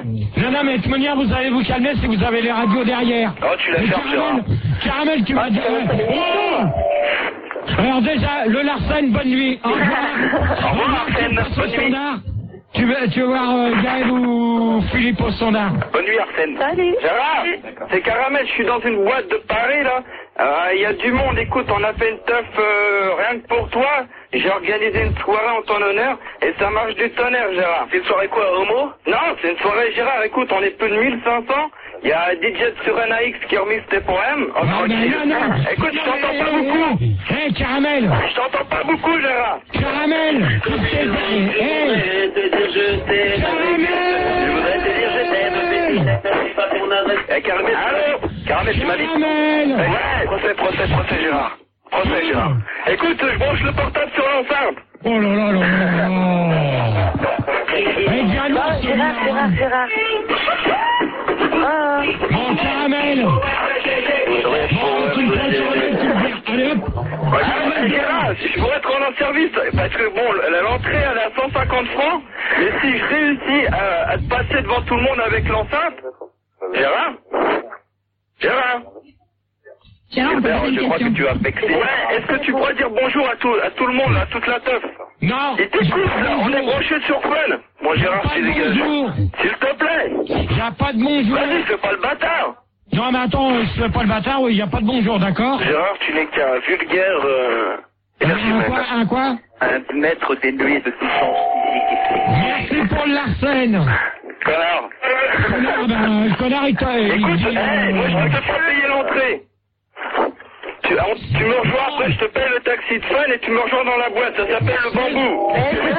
Non, mais de toute manière, vous allez vous calmer si vous avez les radios derrière. Oh, tu la fermes, Gérard. Caramel, tu vas dire... Oh alors déjà, le Larsen, bonne nuit. Au revoir. Au revoir, Arsène. Bonne nuit. Tu veux voir Gaël ou Philippe au standard? Bonne nuit, Arsène. Salut. Gérard, c'est Caramel, je suis dans une boîte de Paris, là. Il y a du monde, écoute, on a fait une teuf rien que pour toi. J'ai organisé une soirée en ton honneur et ça marche du tonnerre, Gérard. C'est une soirée quoi, homo? Non, c'est une soirée, Gérard, écoute, on est plus de 1500. Il y a DJ sur NAX qui a remis tes poèmes. Oh, non. Écoute, je t'entends pas beaucoup. Hé, Caramel. Je t'entends pas beaucoup, Gérard. Caramel. Je voudrais te dire je t'aime. Eh, Caramel, allô? Caramel, tu m'as dit. Ouais, procès, Gérard. Procès, Gérard. Écoute, je branche le portable sur l'enceinte. Oh là là. Gérard. Bon, Caramel. Allez hop. Gérard, je pourrais te rendre en service, parce que bon, l'entrée elle est à 150 francs, mais si je réussis à te passer devant tout le monde avec l'enceinte, Gérard, je crois que tu vas vexer. Ouais, est-ce que tu pourrais dire bonjour à tout le monde, à toute la teuf? Non. Et t'écoutes là, on est branché sur Fun. Bon, Gérard, tu dégages. S'il te plaît. Il n'y a pas de bonjour. Vas-y, fais pas le bâtard. Non, mais attends, je fais pas le bâtard, oui, il n'y a pas de bonjour, d'accord? Gérard, tu n'es qu'un vulgaire... Un quoi? Un maître dénué de tout sens physique. Merci pour le Larsen. Connard. Le connard, il t'a... Écoute, moi je vais te faire payer l'entrée. Tu me rejoins après, je te paye le taxi de Fun et tu me rejoins dans la boîte, ça s'appelle le bambou.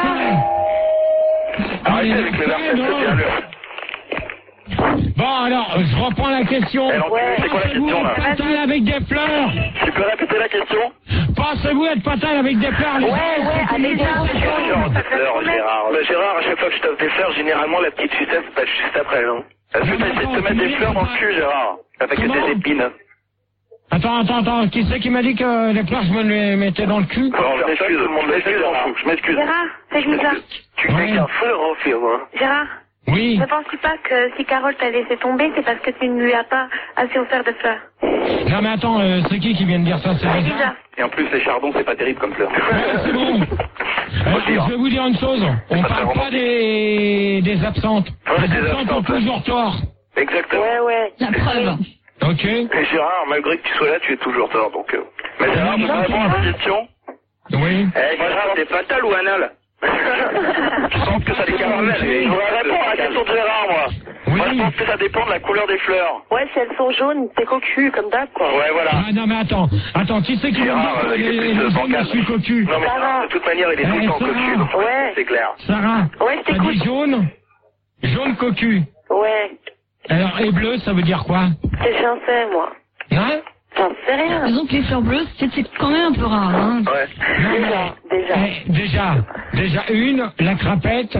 Arrêtez avec les Larsen, c'est bien l'heure. Bon, alors, je reprends la question. C'est quoi la question, là? Fatal avec des fleurs. Tu peux répéter la question? Pensez-vous être fatal avec des fleurs? Avec des fleurs, Gérard. Mais Gérard, à chaque fois que je t'offre des fleurs, généralement, la petite sucette se passe juste après, non? Est-ce que t'as essayé de te mettre des fleurs dans le cul, Gérard? Avec des épines. Attends, qui c'est qui m'a dit que les fleurs, je me les mettais dans le cul? Je m'excuse. Gérard, fais-moi ça. Tu n'es qu'un fleurophile, hein? Gérard. Oui. Ne penses-tu pas que si Carole t'a laissé tomber, c'est parce que tu ne lui as pas assez offert de fleurs? Non mais attends, c'est qui vient de dire ça? C'est Lisa. Et en plus, les chardons, c'est pas terrible comme fleurs. C'est bon. Je vais vous dire une chose, on parle pas des absentes. Les absentes ont toujours tort. Exactement. Ouais. La preuve. Ok. Et Gérard, malgré que tu sois là, tu es toujours tort, donc... Mais Gérard, tu peux répondre à la question? Oui. Gérard, t'es fatal ou anal? Je pense que ça dépend. Je voudrais répondre à la question de Gérard, moi. Oui. Moi, je pense que ça dépend de la couleur des fleurs. Ouais, si elles sont jaunes, t'es cocu, comme d'hab, quoi. Ouais, voilà. Ah non mais attends, qui c'est qui Gérard, me dit il est plus bancal. je suis cocu? Non, mais Sarah. de toute manière, il est tout le temps cocu, donc Ouais. c'est clair. Sarah, Ouais, je t'as t'écoute. dit jaune cocu. Ouais. Alors, et bleu, ça veut dire quoi? J'en sais, moi. Hein? J'en sais rien. Disons que les fleurs bleues, c'est quand même un peu rare. Hein. Ouais. Déjà. Une, la crapette.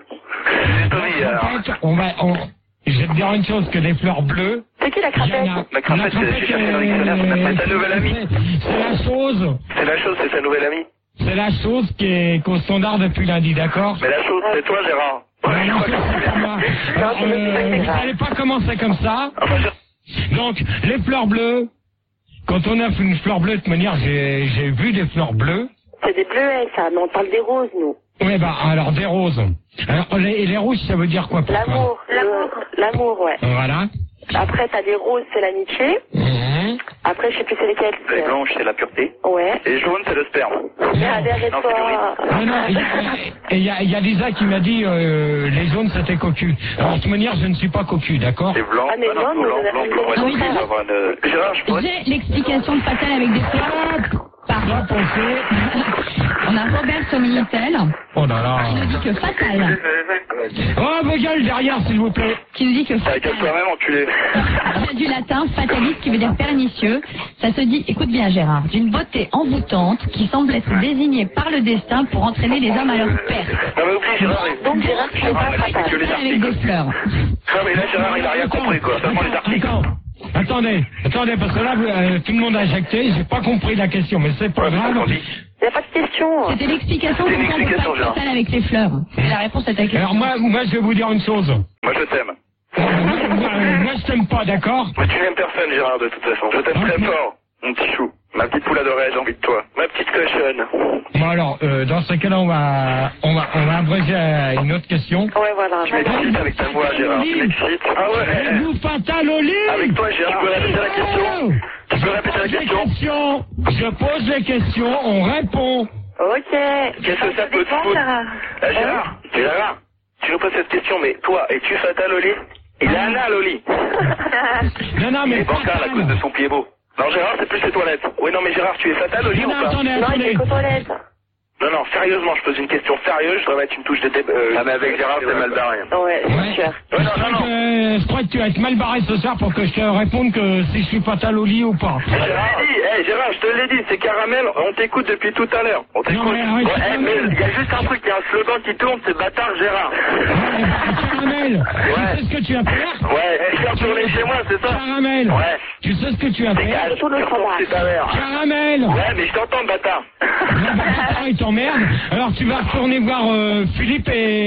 Je vais te dire une chose, que des fleurs bleues. C'est qui la crapette? La crapette, c'est cherché dans le dictionnaire, ça s'appelle ta nouvelle amie. C'est la chose. C'est sa nouvelle amie. C'est la chose qui est qu'au standard depuis lundi, d'accord? Mais la chose, c'est toi, Gérard. Ouais, la chose, c'est moi. Vous n'allez pas commencer comme ça. Donc, les fleurs bleues, quand on a une fleur bleue, de toute manière, j'ai vu des fleurs bleues. C'est des bleuets, ça, mais on parle des roses, nous. Oui, alors des roses. Alors, les rouges, ça veut dire quoi pour toi? L'amour, ouais. Voilà. Après, t'as des roses, c'est l'amitié. Après, je sais plus c'est lesquelles. Les blanches, c'est la pureté. Ouais. Et jaune, c'est le sperme. Et il y a Lisa qui m'a dit les jaunes c'était cocu. Alors de toute manière je ne suis pas cocu, d'accord? C'est blanc. Ah mais non, Gérard, je pourrais... J'ai l'explication de Fatal avec des fleurs. Pardon. On a Robert sur Minitel. Oh là là. Qui nous dit que Fatal. Oh vos gueules derrière s'il vous plaît. Qui nous dit que Fatal. Avec toi-même enculé. C'est du latin fataliste qui veut dire pernicieux. Ça se dit, écoute bien Gérard, d'une beauté envoûtante qui semble être désignée par le destin pour entraîner les hommes à leur perte. Non mais oublie Gérard. Donc Gérard, tu es pas fatal. Avec des fleurs. Non mais là Gérard il a rien compris quoi, seulement les articles. Attendez, parce que là tout le monde a éjecté, j'ai pas compris la question, mais c'est pas grave. Il n'y a pas de question. C'était l'explication qu'on ne peut pas Fatal avec les fleurs. La réponse est à la question. Alors moi je vais vous dire une chose. Moi je t'aime. Moi, je t'aime pas, d'accord? Mais tu n'aimes personne, Gérard, de toute façon. Je t'aime très fort, mon petit chou. Ma petite poule adorée, j'ai envie de toi. Ma petite cochonne. Bon alors, dans ce cas-là, on va abréger à une autre question. Ouais, voilà. Tu m'excites avec ta voix, Gérard. Tu m'excites. Ah ouais. Êtes-vous fatal au lit? Avec toi, Gérard, tu peux répéter la question? Tu peux répéter la question? Je pose les questions, on répond. Ok. Qu'est-ce que ça peut te foutre? Gérard, tu nous poses cette question, mais toi, es-tu fatal au lit? Il est anal au lit. Non, Il mais est bancal à cause de son pied beau. Non, Gérard, c'est plus les toilettes. Oui, non, mais Gérard, tu es fatal au lit ou pas? Attendez. Non, il est qu'aux toilettes. Non, sérieusement, je pose une question sérieuse, je dois mettre une touche de débat. Ah, mais avec Gérard, c'est mal barré. Ouais, c'est sûr. Je crois que tu vas être mal barré ce soir pour que je te réponde que si je suis fatal au lit ou pas. Gérard, je te l'ai dit, c'est Caramel, on t'écoute depuis tout à l'heure. On t'écoute. Non, mais arrête, mais il y a juste un truc, il y a un slogan qui tourne, c'est bâtard Gérard. Caramel, tu sais ce que tu vas faire? Ouais, je suis retourné chez moi, c'est ça? Caramel, Ouais. tu sais ce que tu vas faire? C'est ta mère. Caramel. Ouais, mais je t'entends, bâtard. Il t'emmerde. Alors tu vas retourner voir Philippe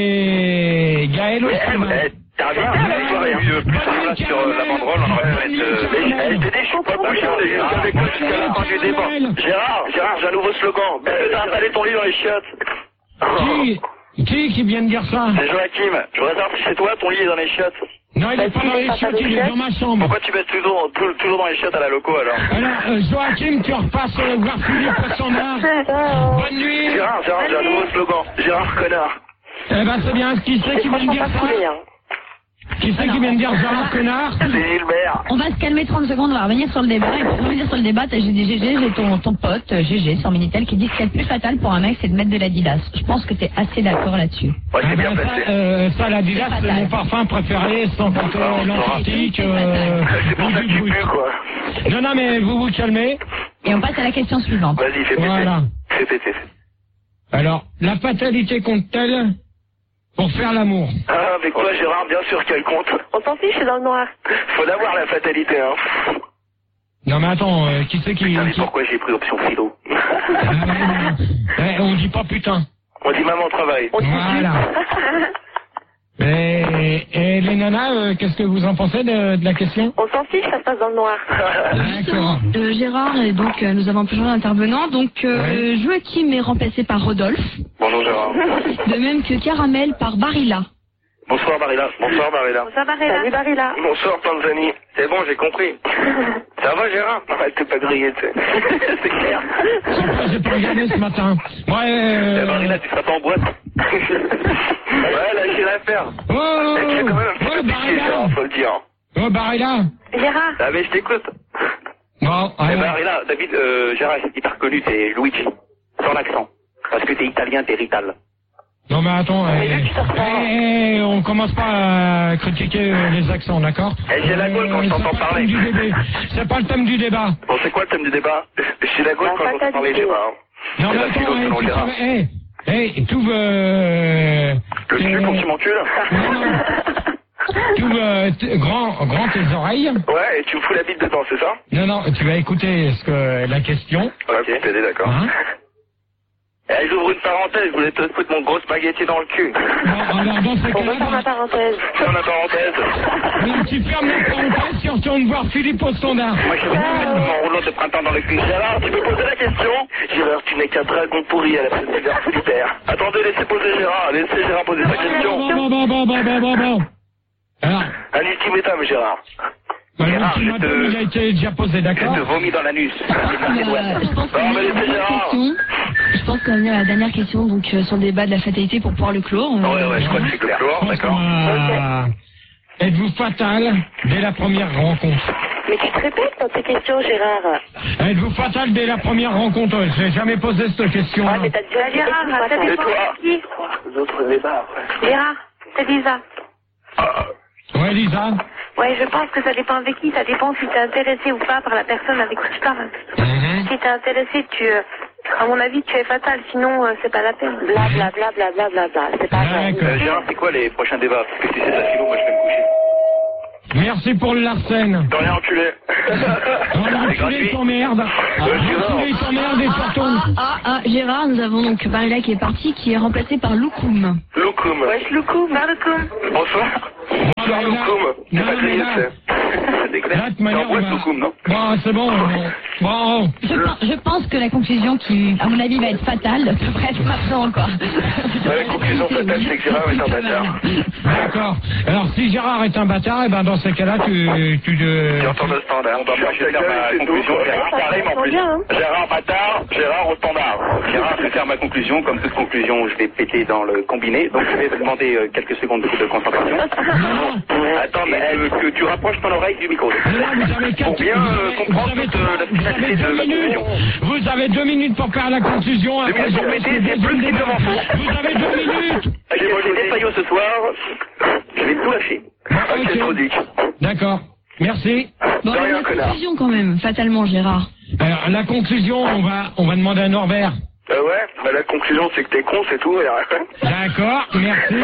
et Gaël aussi. T'as rien, plus tard sur la banderole, on aurait pu mettre... Je t'ai dit, je suis pas bouché, on est juste avec moi jusqu'à la fin du débat. Gérard, j'ai un nouveau slogan. T'as installé ton lit dans les chiottes. Qui vient de dire ça? C'est Joachim. Je voudrais savoir si c'est toi, ton lit est dans les chiottes. Non, il est pas dans les chiottes, il est dans ma chambre. Pourquoi tu baisses toujours dans les chiottes à la loco, alors? Alors, Joachim, tu repasses voir Philippe Poissonard. Bonne nuit. Gérard, j'ai un nouveau slogan. Gérard connard. Eh ben, c'est bien. Qui c'est qui vient de dire ça? Qui c'est qui vient de dire Gérard connard? C'est Gilbert. On va se calmer 30 secondes, on va revenir sur le débat. Et pour revenir sur le débat, j'ai dit GG, j'ai ton pote, GG, sur Minitel, qui dit que ce qui est le plus fatal pour un mec, c'est de mettre de l'Adidas. Je pense que t'es assez d'accord là-dessus. Ouais, c'est bien passé. Ça, l'Adidas, c'est mon parfum préféré, sans compter l'Antarctique. C'est pour ça que tu pues, quoi. Non, mais vous vous calmez. Et on passe à la question suivante. Vas-y, fais péter. Voilà. Fais péter. Alors, la fatalité compte-t-elle pour faire l'amour? Ah, avec toi, Gérard, bien sûr qu'elle compte. On s'en fiche, c'est dans le noir. Faut l'avoir, la fatalité, hein. Non, mais attends, qui c'est qui... Putain, mais pourquoi j'ai pris option philo? On dit pas putain. On dit maman travail. Voilà. Et les nanas, qu'est-ce que vous en pensez de la question? On s'en fiche, ça se passe dans le noir. D'accord. Gérard, et donc nous avons toujours un intervenant. Donc Joachim est remplacé par Rodolphe. Bonjour, Gérard. De même que Caramel par Barilla. Bonsoir, Barilla. Bonsoir, Barilla. Bonsoir, Barilla. Salut, Barilla. Bonsoir, Tanzanie. C'est bon, j'ai compris. Ça va, Gérard? Elle t'es pas grillé, tu sais. C'est clair. J'ai pas regardé ce matin. Ouais, Barilla, tu seras pas en boîte. Ouais, là, j'ai l'affaire. Oh, Tu es quand même un petit peu piqué, Gérard, faut le dire. Oh, Barilla. Gérard. Ah, mais je t'écoute. Bon, allez. Barilla, David, Gérard, il t'a reconnu, c'est Luigi. Sans l'accent. Parce que t'es italien, t'es rital. Non, mais attends, on commence pas à critiquer les accents, d'accord? J'ai la gaule quand je t'entends parler. C'est pas le thème du débat. Bon, c'est quoi le thème du débat? J'ai la gaule quand j'entends parler, Gérard. Non, mais attends, tu ouvres... Le cul quand tu m'encules? Tu ouvres grand tes oreilles. Ouais, et tu me fous la bite dedans, c'est ça? Non, tu vas écouter la question. Ok, t'es d'accord. Hein? J'ouvre une parenthèse, je voulais te foutre mon gros spaghetti dans le cul. Non, alors dans ce On va faire la cas-là... parenthèse. Ferme la parenthèse. Non, tu fermes la parenthèse, tu retournes voir Philippe au standard. Moi, je vais mettre mon rouleau de printemps dans le cul. Gérard, tu peux poser la question? Gérard, tu n'es qu'un dragon pourri à la place de Gérard solitaire. Attendez, laissez poser Gérard. Laissez Gérard poser sa question. Bon. Alors, Un ultimatum, Gérard. Gérard, il a été déjà posé, je d'accord? te vomis dans la nuce. Je pense qu'on va venir à la dernière question donc, sur le débat de la fatalité pour pouvoir le clore. Ouais, je crois que c'est clair. D'accord. Êtes-vous fatal dès la première rencontre? Mais tu te répètes dans tes questions, Gérard. Êtes-vous fatal dès la première rencontre? Je n'ai jamais posé cette question. Ah, mais t'as déjà Gérard, ça dépend de qui. D'autres débats après. Gérard, c'est Lisa. Ouais, Lisa. Ouais, je pense que ça dépend avec qui, ça dépend si t'es intéressé ou pas par la personne avec qui tu parles. Si t'es intéressé, à mon avis, tu es fatal, sinon c'est pas la peine. Bla bla bla bla bla bla bla, c'est pas vrai. Gérard, c'est quoi les prochains débats? Parce que si c'est ta philo, moi je vais me coucher. Merci pour le Larsen. T'en es enculé. C'est gratuit. Ils t'emmerdent. Ils t'emmerdent et tu retournes. Gérard, nous avons donc Barilla qui est parti, qui est remplacé par Loukoum. Loukoum. Wesh, Loukoum, Loukoum. Bonsoir. encore Loukoum. C'est pas grillé, là, de manière, bon, c'est bon. Bon. Je pense que la conclusion qui, à mon avis, va être fatale, devrait être maintenant, quoi. La conclusion fatale, c'est que Gérard est un bâtard. D'accord. Alors, si Gérard est un bâtard, et ben, dans ces cas-là, tu entends le standard. Moi, je vais faire ma conclusion. Gérard, pareil, en plus. Gérard bâtard, Gérard au standard. Gérard, je vais faire ma conclusion. Comme toute conclusion, je vais péter dans le combiné. Donc, je vais te demander quelques secondes de concentration. Attends, mais que tu rapproches ton oreille du micro. Pour bien comprendre toute la finalité de la conclusion. Vous avez 2 minutes pour faire la conclusion. 2 minutes pour péter, c'est plus strictement faux. Vous avez 2 minutes. J'ai mangé des faillots ce soir. Je vais tout lâcher. Ok, trop dick. D'accord. Merci. Bon, la conclusion quand même, fatalement, Gérard. Alors, la conclusion, on va demander à Norbert. Ouais, la conclusion c'est que t'es con, c'est tout. D'accord, merci.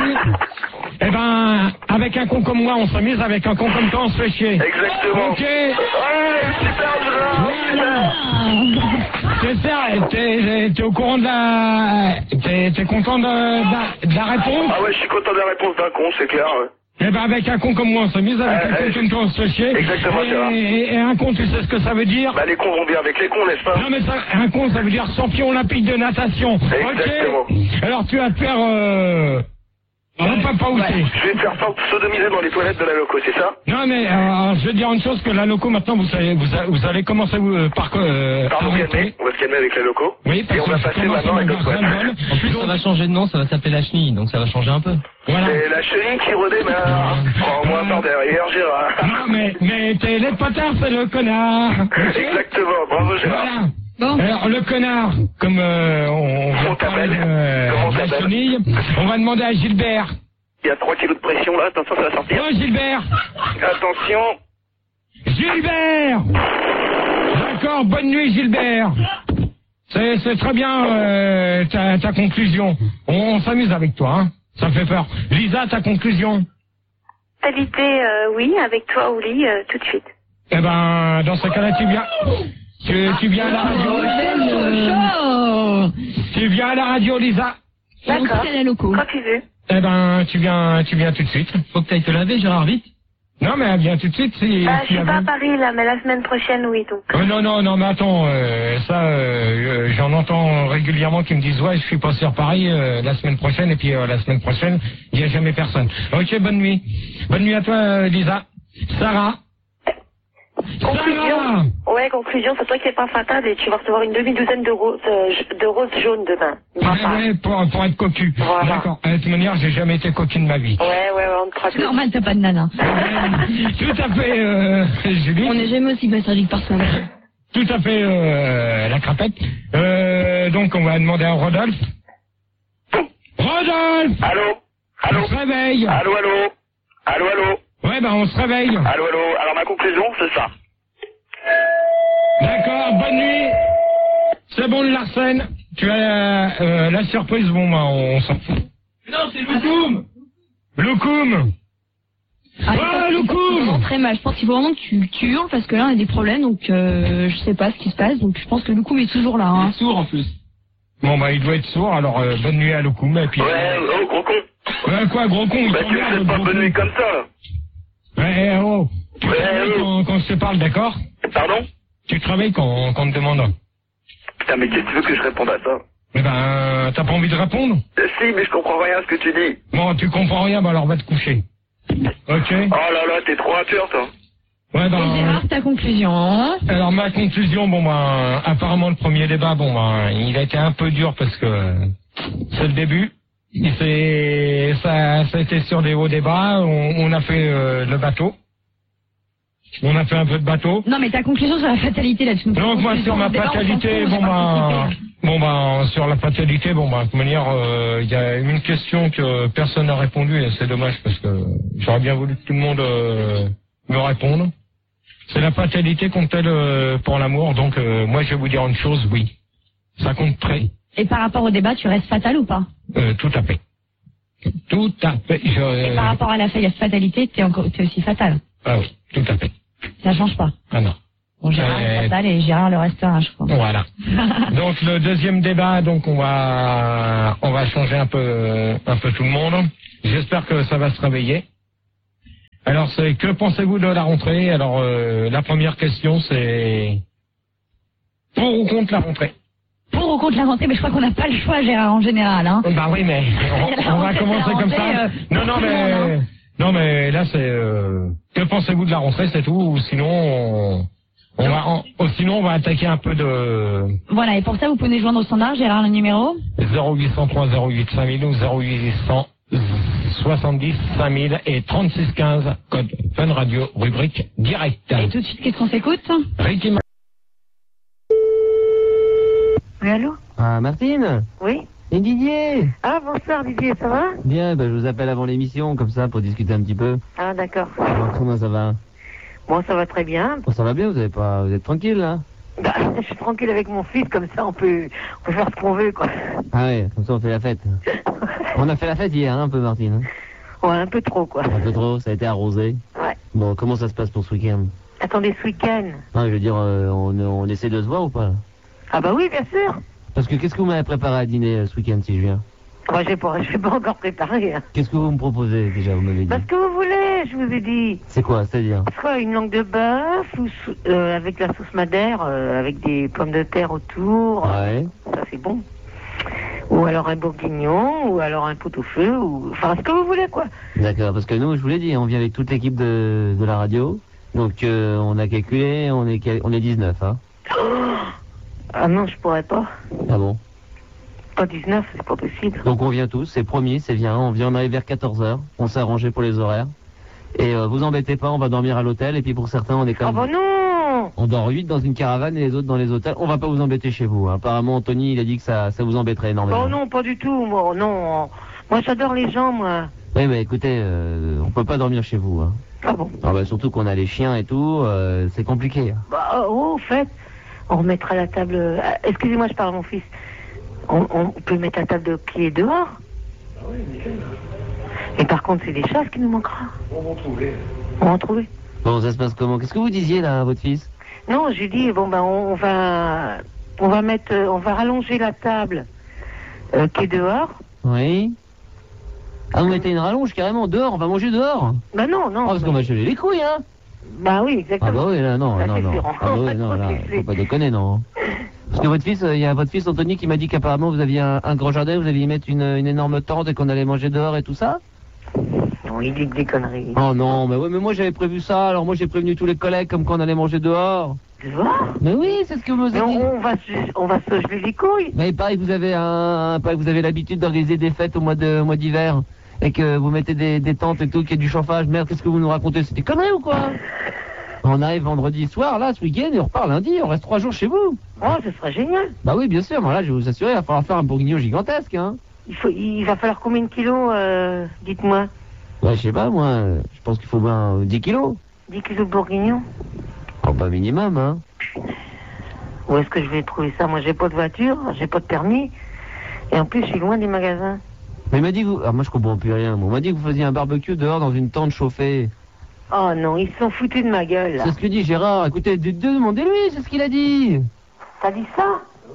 Eh ben, avec un con comme moi, on s'amuse, avec un con comme toi, on se fait chier. Exactement. Ok. Ouais, super, Gérard. C'est ça, t'es au courant de la... T'es content de la réponse? Ah ouais, je suis content de la réponse d'un con, c'est clair. Eh ben, avec un con comme moi, on s'amuse, avec un con comme toi, on se fait chier. Exactement, Gérard. Et un con, tu sais ce que ça veut dire? Bah, les cons vont bien avec les cons, n'est-ce pas? Non, mais ça, un con, ça veut dire champion olympique de natation. Exactement. Ok. Alors, tu vas te faire, pas où t'es. Je vais te faire sodomiser dans les toilettes de la loco, c'est ça? Non, mais je vais dire une chose, que la loco, maintenant, vous allez commencer par nous calmer. On va se calmer avec la loco. Oui, parce et on va passer maintenant à notre toilette. En plus, ça va changer de nom, ça va s'appeler la chenille, donc ça va changer un peu. Voilà. C'est la chenille qui redémarre. Prends-moi par derrière, Gérard. Non, mais t'es les potards, c'est le connard. Exactement, bravo, Gérard. Voilà. Bon. Alors, le connard, comme on t'appelle la chenille, on va demander à Gilbert. Il y a 3 kilos de pression là, attention, ça va sortir. Oh, Gilbert. Attention. Gilbert. D'accord, bonne nuit, Gilbert. C'est très bien ta conclusion. On s'amuse avec toi, hein. Ça me fait peur. Lisa, ta conclusion? Fatalité, oui, avec toi au lit, tout de suite. Eh ben, dans ce cas-là, tu viens à la radio. Tu viens à la radio, Lisa. D'accord. Loco. Quand tu veux. Eh ben, tu viens tout de suite. Faut que t'ailles te laver, Gérard, vite. Non, mais elle vient tout de suite. Si Je suis pas à Paris, là, mais la semaine prochaine, oui, donc. Non, mais attends, j'en entends régulièrement qui me disent, ouais, je suis pas sur Paris la semaine prochaine, et puis la semaine prochaine, il n'y a jamais personne. Ok, bonne nuit. Bonne nuit à toi, Lisa. Sarah. Conclusion. Ouais, conclusion, c'est toi qui n'es pas fatal et tu vas recevoir une demi-douzaine de roses jaunes demain. Ouais, pour être cocu. Voilà. D'accord. De toute manière, j'ai jamais été cocu de ma vie. Ouais, on te croit. C'est normal, t'as pas de nana. Tout à fait, Julie. On n'est jamais aussi bassalique par soi. Tout à fait, la crapette. Donc, on va demander à Rodolphe. Rodolphe! Allô? On se réveille. Allô? Ouais, on se réveille. Allô? Alors, ma conclusion, c'est ça. D'accord, bonne nuit. C'est bon, le Larsen. Tu as la surprise, bon, on s'en fout. Non, c'est Loukoum. Loukoum. Loukoum. Très mal. Je pense qu'il faut vraiment que tu hurles parce que là, on a des problèmes, donc je sais pas ce qui se passe. Donc je pense que Loukoum est toujours là. Hein. Il est sourd en plus. Bon, il doit être sourd, alors bonne nuit à Loukoum. Et puis, Ouais, gros con. Ouais, quoi, gros con? Bah, tu me fais pas bonne nuit comme ça. Ouais, Tu te réveilles quand on se parle, d'accord? Pardon? Tu te réveilles quand on te demande. Putain, mais qu'est-ce que tu veux que je réponde à ça? Eh ben, t'as pas envie de répondre? Si, mais je comprends rien à ce que tu dis. Bon, tu comprends rien, alors va te coucher. Ok? Oh là, t'es trop amateur, toi. Ouais, Et Gérard, ta conclusion, hein? Alors, ma conclusion, apparemment, le premier débat, il a été un peu dur parce que c'est le début. Ça a été sur des hauts débats. On a fait le bateau. On a fait un peu de bateau. Non, mais ta conclusion sur la fatalité, là, tu nous Donc, moi, sur ma fatalité, sur la fatalité, de toute manière, il y a une question que personne n'a répondu et c'est dommage parce que j'aurais bien voulu que tout le monde me réponde. C'est la fatalité compte-t-elle pour l'amour? Donc, moi, je vais vous dire une chose, oui. Ça compte très. Et par rapport au débat, tu restes fatal ou pas? Tout à fait. Tout à fait. Et par rapport à la fatalité, t'es aussi fatal? Ah oui, tout à fait. Ça change pas? Ah non. Bon, Gérard est fatal et Gérard le restera, je crois. Voilà. Donc le deuxième débat, on va changer un peu tout le monde. J'espère que ça va se réveiller. Alors, c'est que pensez-vous de la rentrée? Alors, la première question, c'est pour ou contre la rentrée? Pour ou contre la rentrée, mais je crois qu'on n'a pas le choix, Gérard, en général. Hein. Bah oui, mais on va commencer comme ça. Non, mais là, c'est que pensez-vous de la rentrée, c'est tout. Ou sinon, sinon, on va attaquer un peu de... Voilà, et pour ça, vous pouvez nous joindre au standard, Gérard, le numéro 0803 08 5000 ou 0870 5000 et 3615, code Fun Radio, rubrique direct. Et tout de suite, qu'est-ce qu'on s'écoute? Ricky. Oui, allô? Ah, Martine? Oui? Et Didier? Ah, bonsoir Didier, ça va? Bien, je vous appelle avant l'émission, comme ça, pour discuter un petit peu. Ah, d'accord. Alors, comment ça va? Bon, ça va très bien. Bon, ça va bien, vous êtes tranquille, là? Bah, je suis tranquille avec mon fils, comme ça on peut faire ce qu'on veut, quoi. Ah ouais, comme ça on fait la fête. On a fait la fête hier, hein, un peu, Martine. Ouais, un peu trop, quoi. Un peu trop, ça a été arrosé. Ouais. Bon, comment ça se passe pour ce week-end? Attendez, ce week-end. Ah, je veux dire, on essaie de se voir ou pas? Ah bah oui, bien sûr. Parce que qu'est-ce que vous m'avez préparé à dîner ce week-end, si je viens? Bah, je vais pas encore préparer. Hein. Qu'est-ce que vous me proposez, déjà, vous m'avez dit? Parce que vous voulez, je vous ai dit. C'est quoi, c'est-à-dire? Soit une langue de bœuf, ou avec la sauce madère, avec des pommes de terre autour. Ouais. Ça, c'est bon. Ou alors un bourguignon, ou alors un pot-au-feu, ou... Enfin, ce que vous voulez, quoi. D'accord, parce que nous, je vous l'ai dit, on vient avec toute l'équipe de la radio. Donc, on a calculé, on est 19, hein. Ah non, je pourrais pas. Ah bon? Pas 19, c'est pas possible. Donc on vient tous, c'est promis, c'est bien. On arrive vers 14h. On s'est arrangé pour les horaires. Et vous embêtez pas, on va dormir à l'hôtel. Et puis pour certains, on est quand même... Ah bah non! On dort 8 dans une caravane et les autres dans les hôtels. On va pas vous embêter chez vous. Hein. Apparemment, Anthony, il a dit que ça vous embêterait énormément. Oh non, pas du tout, moi, non. Moi, j'adore les gens, moi. Oui, mais écoutez, on peut pas dormir chez vous. Hein. Ah bon? Ah bah, surtout qu'on a les chiens et tout, c'est compliqué. Hein. Bah, au fait, on remettra la table... excusez-moi, je parle à mon fils. On peut mettre la table de pied dehors. Ah oui, nickel. Et par contre, c'est des chasses qui nous manquera. On va en trouver. On va en trouver. Bon, ça se passe comment? Qu'est-ce que vous disiez, là, à votre fils? Non, j'ai dit, bon, ben, on va rallonger la table qui est dehors. Oui. Ah, vous mettez une rallonge carrément dehors, on va manger dehors? Bah non. Oh, parce qu'on va geler les couilles, hein? Bah oui, exactement. Ah bah oui, là, non. Là, Ah bah oui, non, là, faut pas déconner, non. Parce que votre fils, il y a votre fils Anthony qui m'a dit qu'apparemment vous aviez un grand jardin, vous alliez y mettre une énorme tente et qu'on allait manger dehors et tout ça? Non, il dit que des conneries. Oh non, mais ouais, mais moi j'avais prévu ça, alors moi j'ai prévenu tous les collègues comme qu'on allait manger dehors. Dehors? Mais oui, c'est ce que vous avez dit. On va se geler les couilles. Mais pareil que vous avez l'habitude d'organiser des fêtes au mois d'hiver et que vous mettez des tentes et tout, qu'il y a du chauffage. Merde, qu'est-ce que vous nous racontez? C'était conneries ou quoi? On arrive vendredi soir, là, ce week-end, et on repart lundi, on reste 3 jours chez vous. Oh, ce serait génial. Bah oui, bien sûr, mais là, je vais vous assurer, il va falloir faire un bourguignon gigantesque, hein. Il va falloir combien de kilos, dites-moi? Ouais, je sais pas, moi, je pense qu'il faut bien 10 kilos. 10 kilos de bourguignon? Oh, bah minimum, hein. Où est-ce que je vais trouver ça? Moi, j'ai pas de voiture, j'ai pas de permis, et en plus, je suis loin des magasins. Mais il m'a dit que vous... Alors moi, je comprends plus rien, moi. On m'a dit que vous faisiez un barbecue dehors dans une tente chauffée. Oh non, ils se sont foutus de ma gueule, là. C'est ce que dit Gérard. Écoutez, demandez-lui, c'est ce qu'il a dit. T'as dit ça?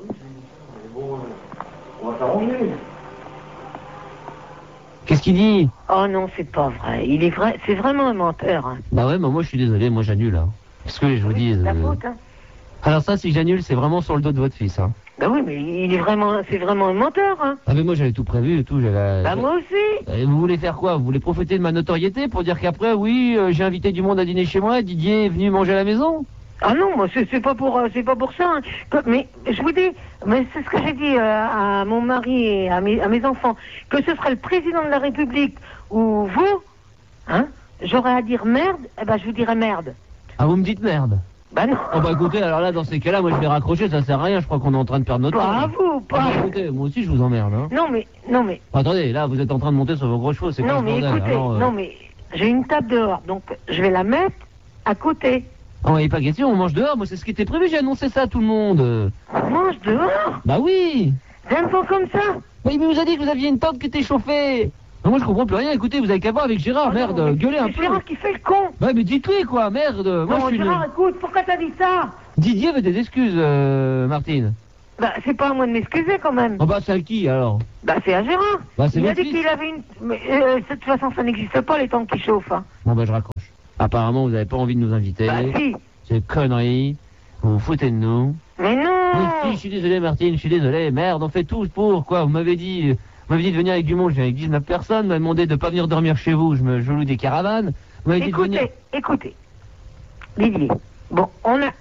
On va s'arranger. Qu'est-ce qu'il dit? Oh non, c'est pas vrai. Il est vrai, c'est vraiment un menteur. Hein. Bah ouais, mais moi je suis désolé, moi j'annule. Hein. Qu'est-ce que je vous dis? C'est ta faute, hein. Alors ça, si j'annule, c'est vraiment sur le dos de votre fils. Hein. Bah oui, mais c'est vraiment un menteur. Hein. Ah mais moi j'avais tout prévu et tout. Bah moi aussi. Et vous voulez faire quoi? Vous voulez profiter de ma notoriété pour dire qu'après, oui, j'ai invité du monde à dîner chez moi, Didier est venu manger à la maison? Ah non, moi c'est pas pour ça. Hein. Mais je vous dis, mais c'est ce que j'ai dit à mon mari et à mes enfants, que ce serait le président de la République ou vous, hein, j'aurais à dire merde, eh ben je vous dirais merde. Ah vous me dites merde? Bah non. Oh bah écoutez, alors là dans ces cas-là, moi je vais raccrocher, ça sert à rien. Je crois qu'on est en train de perdre notre temps. Pas à vous, pas. Ah, bah, écoutez, moi aussi je vous emmerde. Hein. Non mais. Attendez, là vous êtes en train de monter sur vos gros chevaux, c'est quoi Non ce mais bordel? écoutez, Alors, non mais j'ai une table dehors, donc je vais la mettre à côté. Oh, il n'est pas question, on mange dehors, moi c'est ce qui était prévu, j'ai annoncé ça à tout le monde. On mange dehors? Bah oui. D'un peu comme ça? Mais il vous a dit que vous aviez une tente qui était chauffée. Non, moi je comprends plus rien, écoutez, vous avez qu'à voir avec Gérard, merde, non, gueulez un peu. C'est Gérard qui fait le con. Ouais mais dites-lui quoi, merde. Moi Non je suis Gérard, écoute, pourquoi t'as dit ça? Didier veut des excuses, Martine. Bah, c'est pas à moi de m'excuser quand même. Oh bah, c'est à qui alors? Bah, c'est à Gérard. Bah, c'est il a votre dit fils. qu'il avait une. Mais, de toute façon, ça n'existe pas les temps qui chauffent. Hein. Bon bah, je raccroche. Apparemment, vous n'avez pas envie de nous inviter. Bah, si. C'est connerie. Vous vous foutez de nous. Mais non. Mais si, je suis désolé, Martine, je suis désolé. Merde, on fait tout pour quoi? Vous m'avez dit de venir avec du monde, je viens avec 19 personnes. Vous m'avez demandé de pas venir dormir chez vous, je loue des caravanes. Vous m'avez dit de venir. Écoutez, Didier. Bon, on a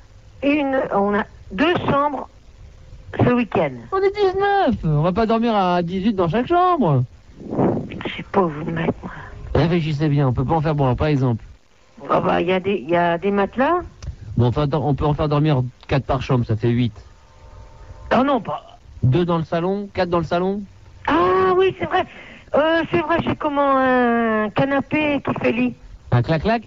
2 chambres ce week-end. On est 19. On va pas dormir à 18 dans chaque chambre. Je sais pas où vous le mettre, moi. Réfléchissez bien, on peut pas en faire bon, par exemple. Ah bah, il y a des matelas. Bon, enfin, on peut en faire dormir 4 par chambre, ça fait 8. Ah non, pas. 2 dans le salon, 4 dans le salon. Ah oui, c'est vrai. J'ai comment un canapé qui fait lit. Un clac-clac?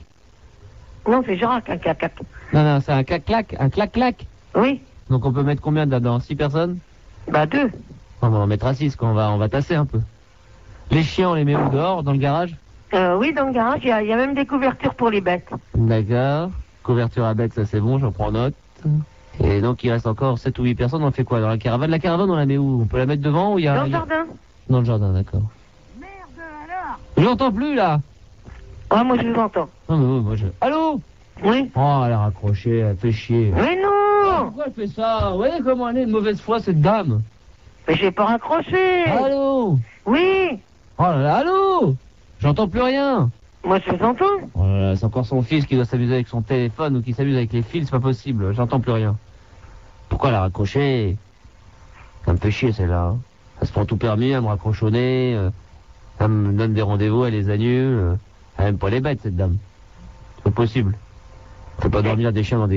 Non, c'est Gérard qui a un clac-clac. Non, c'est un clac-clac, un clac-clac. Oui. Donc on peut mettre combien dedans? 6 personnes? Bah 2. On va en mettre à 6, on va tasser un peu. Les chiens, on les met où, dehors, dans le garage? Oui, dans le garage, il y a même des couvertures pour les bêtes. D'accord. Couverture à bêtes, ça c'est bon, j'en prends note. Et donc il reste encore 7 ou 8 personnes, on fait quoi dans la caravane? La caravane, on la met où? On peut la mettre devant ou il y a... Dans le jardin. Dans le jardin, d'accord. Merde, alors. Je l'entends plus, là. Ah, moi je vous entends. Non, mais moi je... Allô? Oui. Oh, elle a raccroché, elle fait chier. Mais non. Pourquoi elle fait ça? Vous voyez comment elle est de mauvaise foi, cette dame? Mais j'ai pas raccroché. Allô? Oui. Oh là là, allô? J'entends plus rien. Moi je vous entends. Oh là là, c'est encore son fils qui doit s'amuser avec son téléphone ou qui s'amuse avec les fils, c'est pas possible, j'entends plus rien. Pourquoi elle a raccroché? Ça me fait chier celle-là. Hein. Elle se prend tout permis, elle me raccroche au nez, elle me donne des rendez-vous, elle les annule. Elle aime pas les bêtes cette dame. C'est pas possible. On peut pas dormir des chiens dans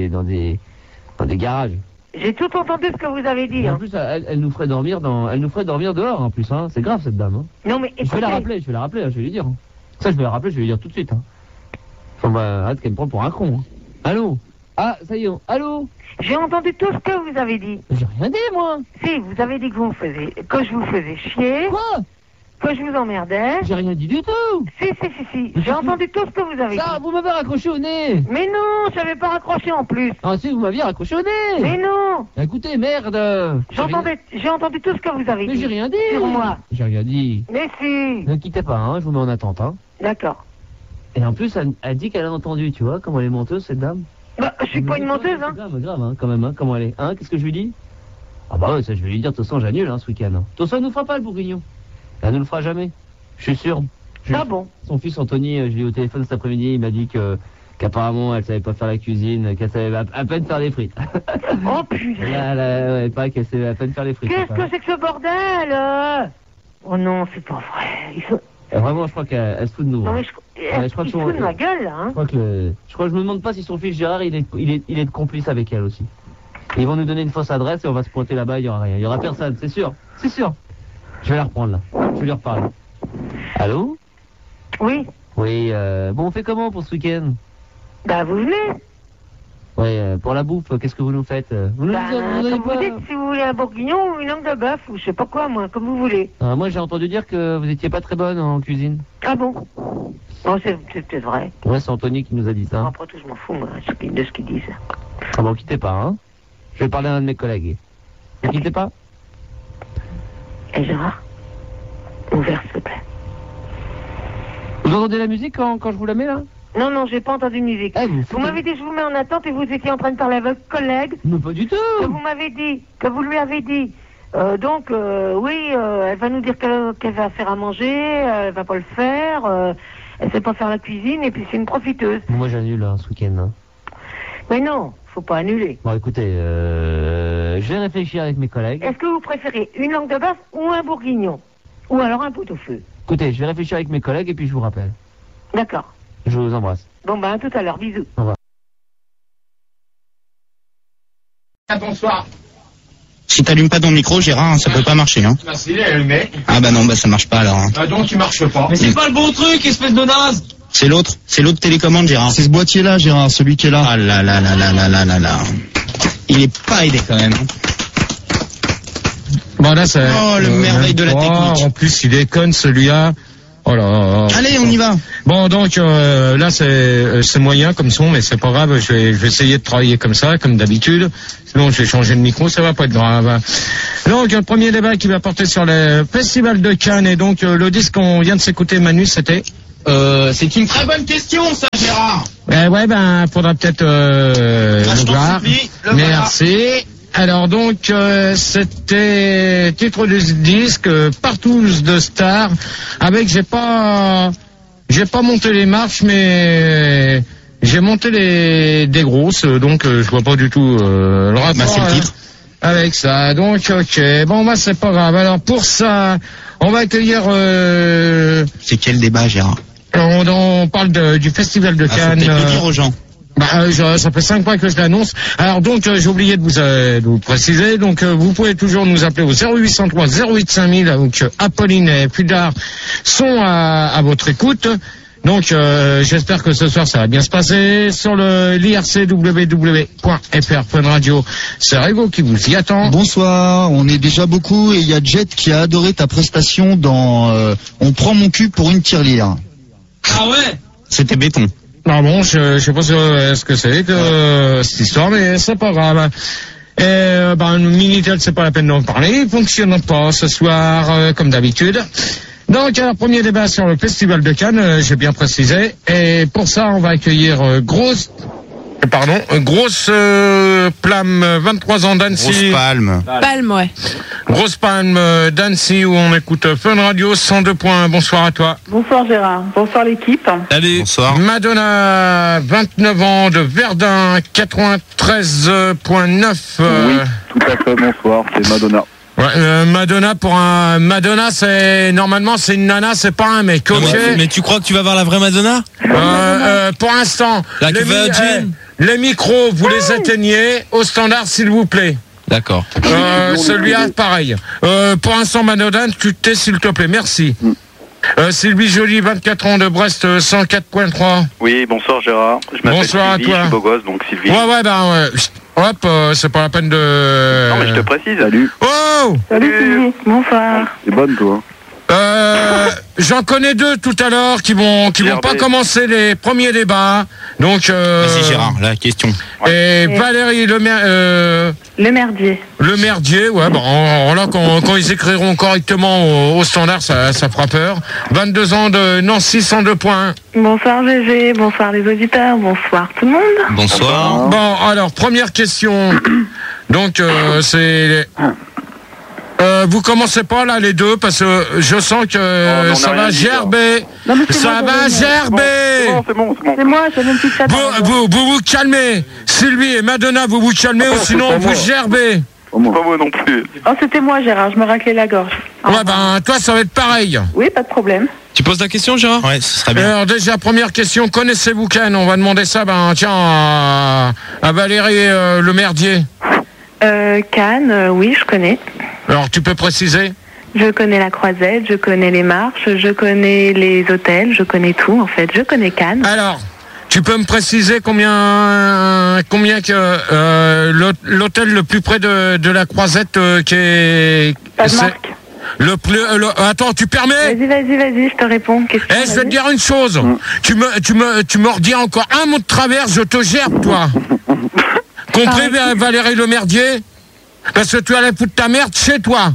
des garages. J'ai tout entendu ce que vous avez dit. Et en Hein. plus, elle nous ferait dormir dehors en plus. Hein. C'est grave cette dame. Hein. Non mais écoutez. Je vais la rappeler, hein, je vais lui dire. Hein. Ça, je vais la rappeler, je vais lui dire tout de suite. Hein. Enfin, bah, arrête qu'elle me prend pour un con. Hein. Allô? Ah, ça y est, allô? J'ai entendu tout ce que vous avez dit. J'ai rien dit, moi. Si, vous avez dit que je vous faisais chier. Quoi? Que je vous emmerdais. J'ai rien dit du tout. Si. J'ai entendu tout ce que vous avez dit. Ça, vous m'avez raccroché au nez. Mais non, je n'avais pas raccroché en plus. Ah si, vous m'aviez raccroché au nez. Mais non. Écoutez, merde. J'ai entendu tout ce que vous avez Mais dit. j'ai rien dit. Sur moi. J'ai rien dit. Mais si. Ne quittez pas, hein, je vous mets en attente. Hein. D'accord. Et en plus, elle dit qu'elle a entendu, tu vois, comment elle est menteuse, cette dame. Bah, je suis pas une menteuse, hein. Grave, hein, quand même, hein, comment elle est. Hein, qu'est-ce que je lui dis? Ah bah ouais, ça je vais lui dire, de toute façon, j'annule, hein, ce week-end. De toute façon, elle nous fera pas le bourguignon. Elle nous le fera jamais. Je suis sûr. Ah bon? Son fils Anthony, je l'ai eu au téléphone cet après-midi, il m'a dit qu'apparemment elle savait pas faire la cuisine, qu'elle savait à peine faire les frites. Oh putain! Ouais, pas qu'elle savait à peine faire les frites. Qu'est-ce que c'est que ce bordel? Oh non, c'est pas vrai. Vraiment, je crois qu'elle se fout de nous. Non hein. mais je crois que se fout de ma gueule là. Hein. Je crois que je me demande pas si son fils Gérard il est complice avec elle aussi. Ils vont nous donner une fausse adresse et on va se pointer là-bas, il y aura rien, il y aura personne, c'est sûr. Je vais la reprendre là. Je vais lui reparler. Allô? Oui. Oui, bon, on fait comment pour ce week-end? Bah, vous venez. Ouais, pour la bouffe, qu'est-ce que vous nous faites? Vous nous comme vous dites, si vous voulez un bourguignon ou une langue de bœuf, ou je sais pas quoi, moi, comme vous voulez. Moi, j'ai entendu dire que vous étiez pas très bonne en cuisine. Ah bon? Bon, c'est peut-être vrai. Ouais, c'est Anthony qui nous a dit ça. Après tout, je m'en fous, moi, de ce qu'ils disent. Ah bon, quittez pas, hein. Je vais parler à un de mes collègues. Ne quittez pas. Et Gérard, ouvert, s'il te plaît. Vous entendez la musique quand je vous la mets, là? Non, j'ai pas entendu de musique. Vous m'avez dit, je vous mets en attente et vous étiez en train de parler avec votre collègue. Non, pas du tout. Que vous lui avez dit. Oui, elle va nous dire qu'elle va faire à manger, elle va pas le faire, elle sait pas faire la cuisine et puis c'est une profiteuse. Moi, j'annule hein, ce week-end. Hein. Mais non, faut pas annuler. Bon, écoutez, je vais réfléchir avec mes collègues. Est-ce que vous préférez une langue de bœuf ou un bourguignon? Ou alors un pot-au-feu? Écoutez, je vais réfléchir avec mes collègues et puis je vous rappelle. D'accord. Je vous embrasse. Bon, ben, à tout à l'heure. Bisous. Au revoir. Bonsoir. Si t'allumes pas ton micro, Gérard, ça peut pas marcher, hein. Bah si, il est allumé. Ah bah non, bah ça marche pas alors. Hein. Ah donc il marche pas. Mais c'est pas le bon truc, espèce de naze. C'est l'autre télécommande, Gérard. C'est ce boîtier-là, Gérard, celui qui est là. Ah là là là là là là là là. Il est pas aidé quand même. Bon là c'est... Oh, le merveille de la technique. En plus il déconne celui-là. Oh là. Allez, on y va. Bon, donc là c'est moyen comme son, mais c'est pas grave. Je vais essayer de travailler comme ça, comme d'habitude. Sinon, je vais changer de micro, ça va pas être grave. Donc, le premier débat qui va porter sur le Festival de Cannes, et donc le disque qu'on vient de s'écouter, Manu, c'était. C'est une très bonne question, ça, Gérard. Ouais, ben, faudra peut-être le voir. Merci. Alors donc, c'était titre du disque, Partouze de Star, avec j'ai pas monté les marches, mais j'ai monté des grosses, donc je vois pas du tout le rapport c'est le titre. avec ça. Donc ok, bon bah c'est pas grave. Alors pour ça, on va accueillir. C'est quel débat, Gérard? On parle du Festival de Cannes. Faut peut-être le dire aux gens. Ça fait 5 fois que je l'annonce. Alors donc, j'ai oublié de vous préciser. Donc, vous pouvez toujours nous appeler au 0803 08 5000. Donc, Apolline et Pudard sont à votre écoute. Donc, j'espère que ce soir, ça va bien se passer. Sur l'IRC www.fr Fun Radio, c'est Régo qui vous y attend. Bonsoir, on est déjà beaucoup et il y a Jet qui a adoré ta prestation dans On prend mon cul pour une tirelire. Ah ouais? C'était béton. Ah bon, je sais pas ce que c'est que cette histoire, mais c'est pas grave. Et Minitel, c'est pas la peine d'en parler, il fonctionne pas ce soir comme d'habitude. Donc, alors, premier débat sur le Festival de Cannes, j'ai bien précisé. Et pour ça, on va accueillir Grosse Palme, 23 ans d'Annecy. Grosse Palme. Palme, ouais. Grosse Palme d'Annecy, où on écoute Fun Radio 102 points. Bonsoir à toi. Bonsoir Gérard. Bonsoir l'équipe. Allez. Bonsoir. Madonna, 29 ans de Verdun, 93.9. Oui, tout à fait, bonsoir, c'est Madonna. Ouais, Madonna, c'est normalement c'est une nana, c'est pas un mec. Ok. Mais tu crois que tu vas voir la vraie Madonna? Pour l'instant, les micros, vous les éteignez au standard, s'il vous plaît. D'accord. Celui-là, pareil. Pour l'instant, Madonna, tu t'es, s'il te plaît. Merci. Sylvie Joly, 24 ans de Brest, 104.3. Oui, bonsoir Gérard. Je m'appelle Bonsoir Sylvie, à toi. je suis beau gosse, donc Sylvie. Ouais. Hop, c'est pas la peine de... Non, mais je te précise. Salut. Oh! Salut Sylvie. Bonsoir. C'est bonne, toi. J'en connais deux tout à l'heure qui vont pas commencer les premiers débats. Donc Vas-y Gérard, la question. Et Valérie Le Merdier. Le Merdier, ouais, bon, là quand ils écriront correctement au standard, ça fera peur. 22 ans de Nancy, 102 points. Bonsoir GG, bonsoir les auditeurs, bonsoir tout le monde. Bonsoir. Bon, alors première question. Donc c'est vous commencez pas là les deux parce que je sens que ça va gerber. Ça va gerber. C'est bon. C'est moi, j'ai une petite chatte. Vous calmez. Sylvie et Madonna, vous calmez ou sinon vous gerbez. Pas moi non plus. Oh, c'était moi Gérard, je me raclais la gorge. Ouais, toi ça va être pareil. Oui, pas de problème. Tu poses la question, Gérard? Ouais, ce serait bien. Alors déjà, première question, connaissez-vous Cannes? On va demander ça, à Valérie Le Merdier. Cannes, oui, je connais. Alors, tu peux préciser? Je connais la Croisette, je connais les marches, je connais les hôtels, je connais tout en fait. Je connais Cannes. Alors, tu peux me préciser combien que l'hôtel le plus près de la Croisette qui est... Pas de marque. Attends, tu permets? Vas-y, je te réponds. Je vais te dire une chose. Tu me redis encore un mot de travers, je te gerbe, toi. Compris, Valérie Le Merdier? Parce que tu allais foutre ta merde chez toi.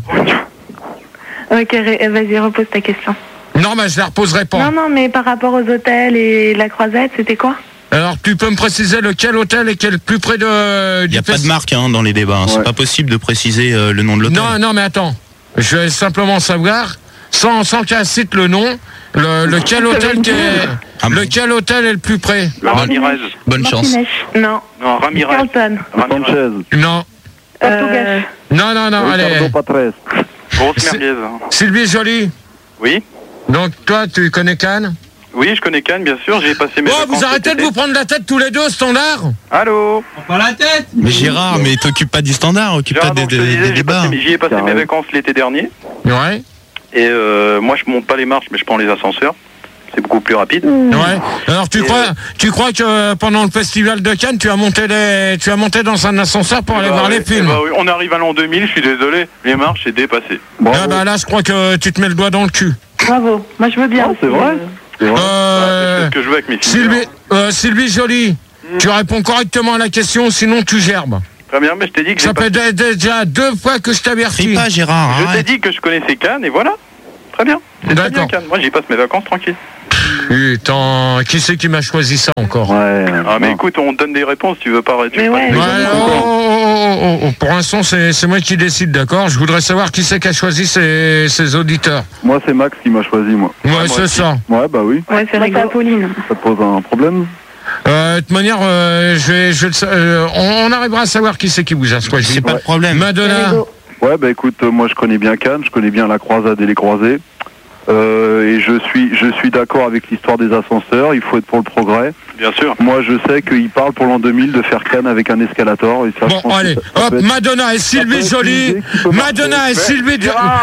Ok, vas-y, repose ta question. Non, mais je la reposerai pas. Non, mais par rapport aux hôtels et la Croisette, c'était quoi? Alors, tu peux me préciser lequel hôtel et quel plus près de... Il n'y a pas de marque dans les débats. Ouais. C'est pas possible de préciser le nom de l'hôtel. Non, mais attends. Je vais simplement savoir, sans qu'elle cite le nom, lequel hôtel lequel hôtel est le plus près. Ramirez. Bonne chance. Non, Ramirez. Carlton. Sanchez. Non. Non, allez. Grosse Merdier. Sylvie Joly. Oui. Donc toi, tu connais Cannes? Oui, je connais Cannes, bien sûr. J'ai passé mes vacances. Vous arrêtez de vous prendre la tête tous les deux au standard? Allô? On prend la tête? Mais Gérard, mais t'occupes pas du standard, occupe-toi des débats. J'y ai passé mes vacances l'été dernier. Ouais. Et moi, je monte pas les marches, mais je prends les ascenseurs. c'est beaucoup plus rapide. Ouais. Alors tu crois que pendant le festival de Cannes, tu as monté dans un ascenseur pour aller voir les films? Oui. On arrive à l'an 2000, je suis désolé, les marches c'est dépassé. Ah bah là, je crois que tu te mets le doigt dans le cul. Bravo, moi je veux bien. C'est vrai. C'est ce que je veux avec mes films. Sylvie Joly, tu réponds correctement à la question, sinon tu gerbes. Très bien, mais je t'ai dit que ça fait déjà 2 fois que je t'avertis. Pas Gérard. Je t'ai dit que je connaissais Cannes et voilà. Très bien. C'est très bien Cannes. Moi j'y passe mes vacances tranquille. Putain, qui c'est qui m'a choisi ça encore? Ouais. Ah mais écoute, on te donne des réponses, tu veux pas pour l'instant c'est moi qui décide, d'accord? Je voudrais savoir qui c'est qui a choisi ces auditeurs. Moi c'est Max qui m'a choisi, moi. Ouais, c'est ça. Ouais, bah oui. Ouais, c'est rigolo. Pauline. Ça te pose un problème? De toute manière, on arrivera à savoir qui c'est qui vous a choisi. C'est pas de problème. Madonna. Ouais, bah écoute, moi je connais bien Cannes, je connais bien la croisade et les croisés. Et je suis d'accord avec l'histoire des ascenseurs, il faut être pour le progrès. Bien sûr. Moi je sais qu'il parle pour l'an 2000 de faire Cannes avec un escalator. Et ça, bon, allez, hop, Madonna et Sylvie Joly. Madonna et Sylvie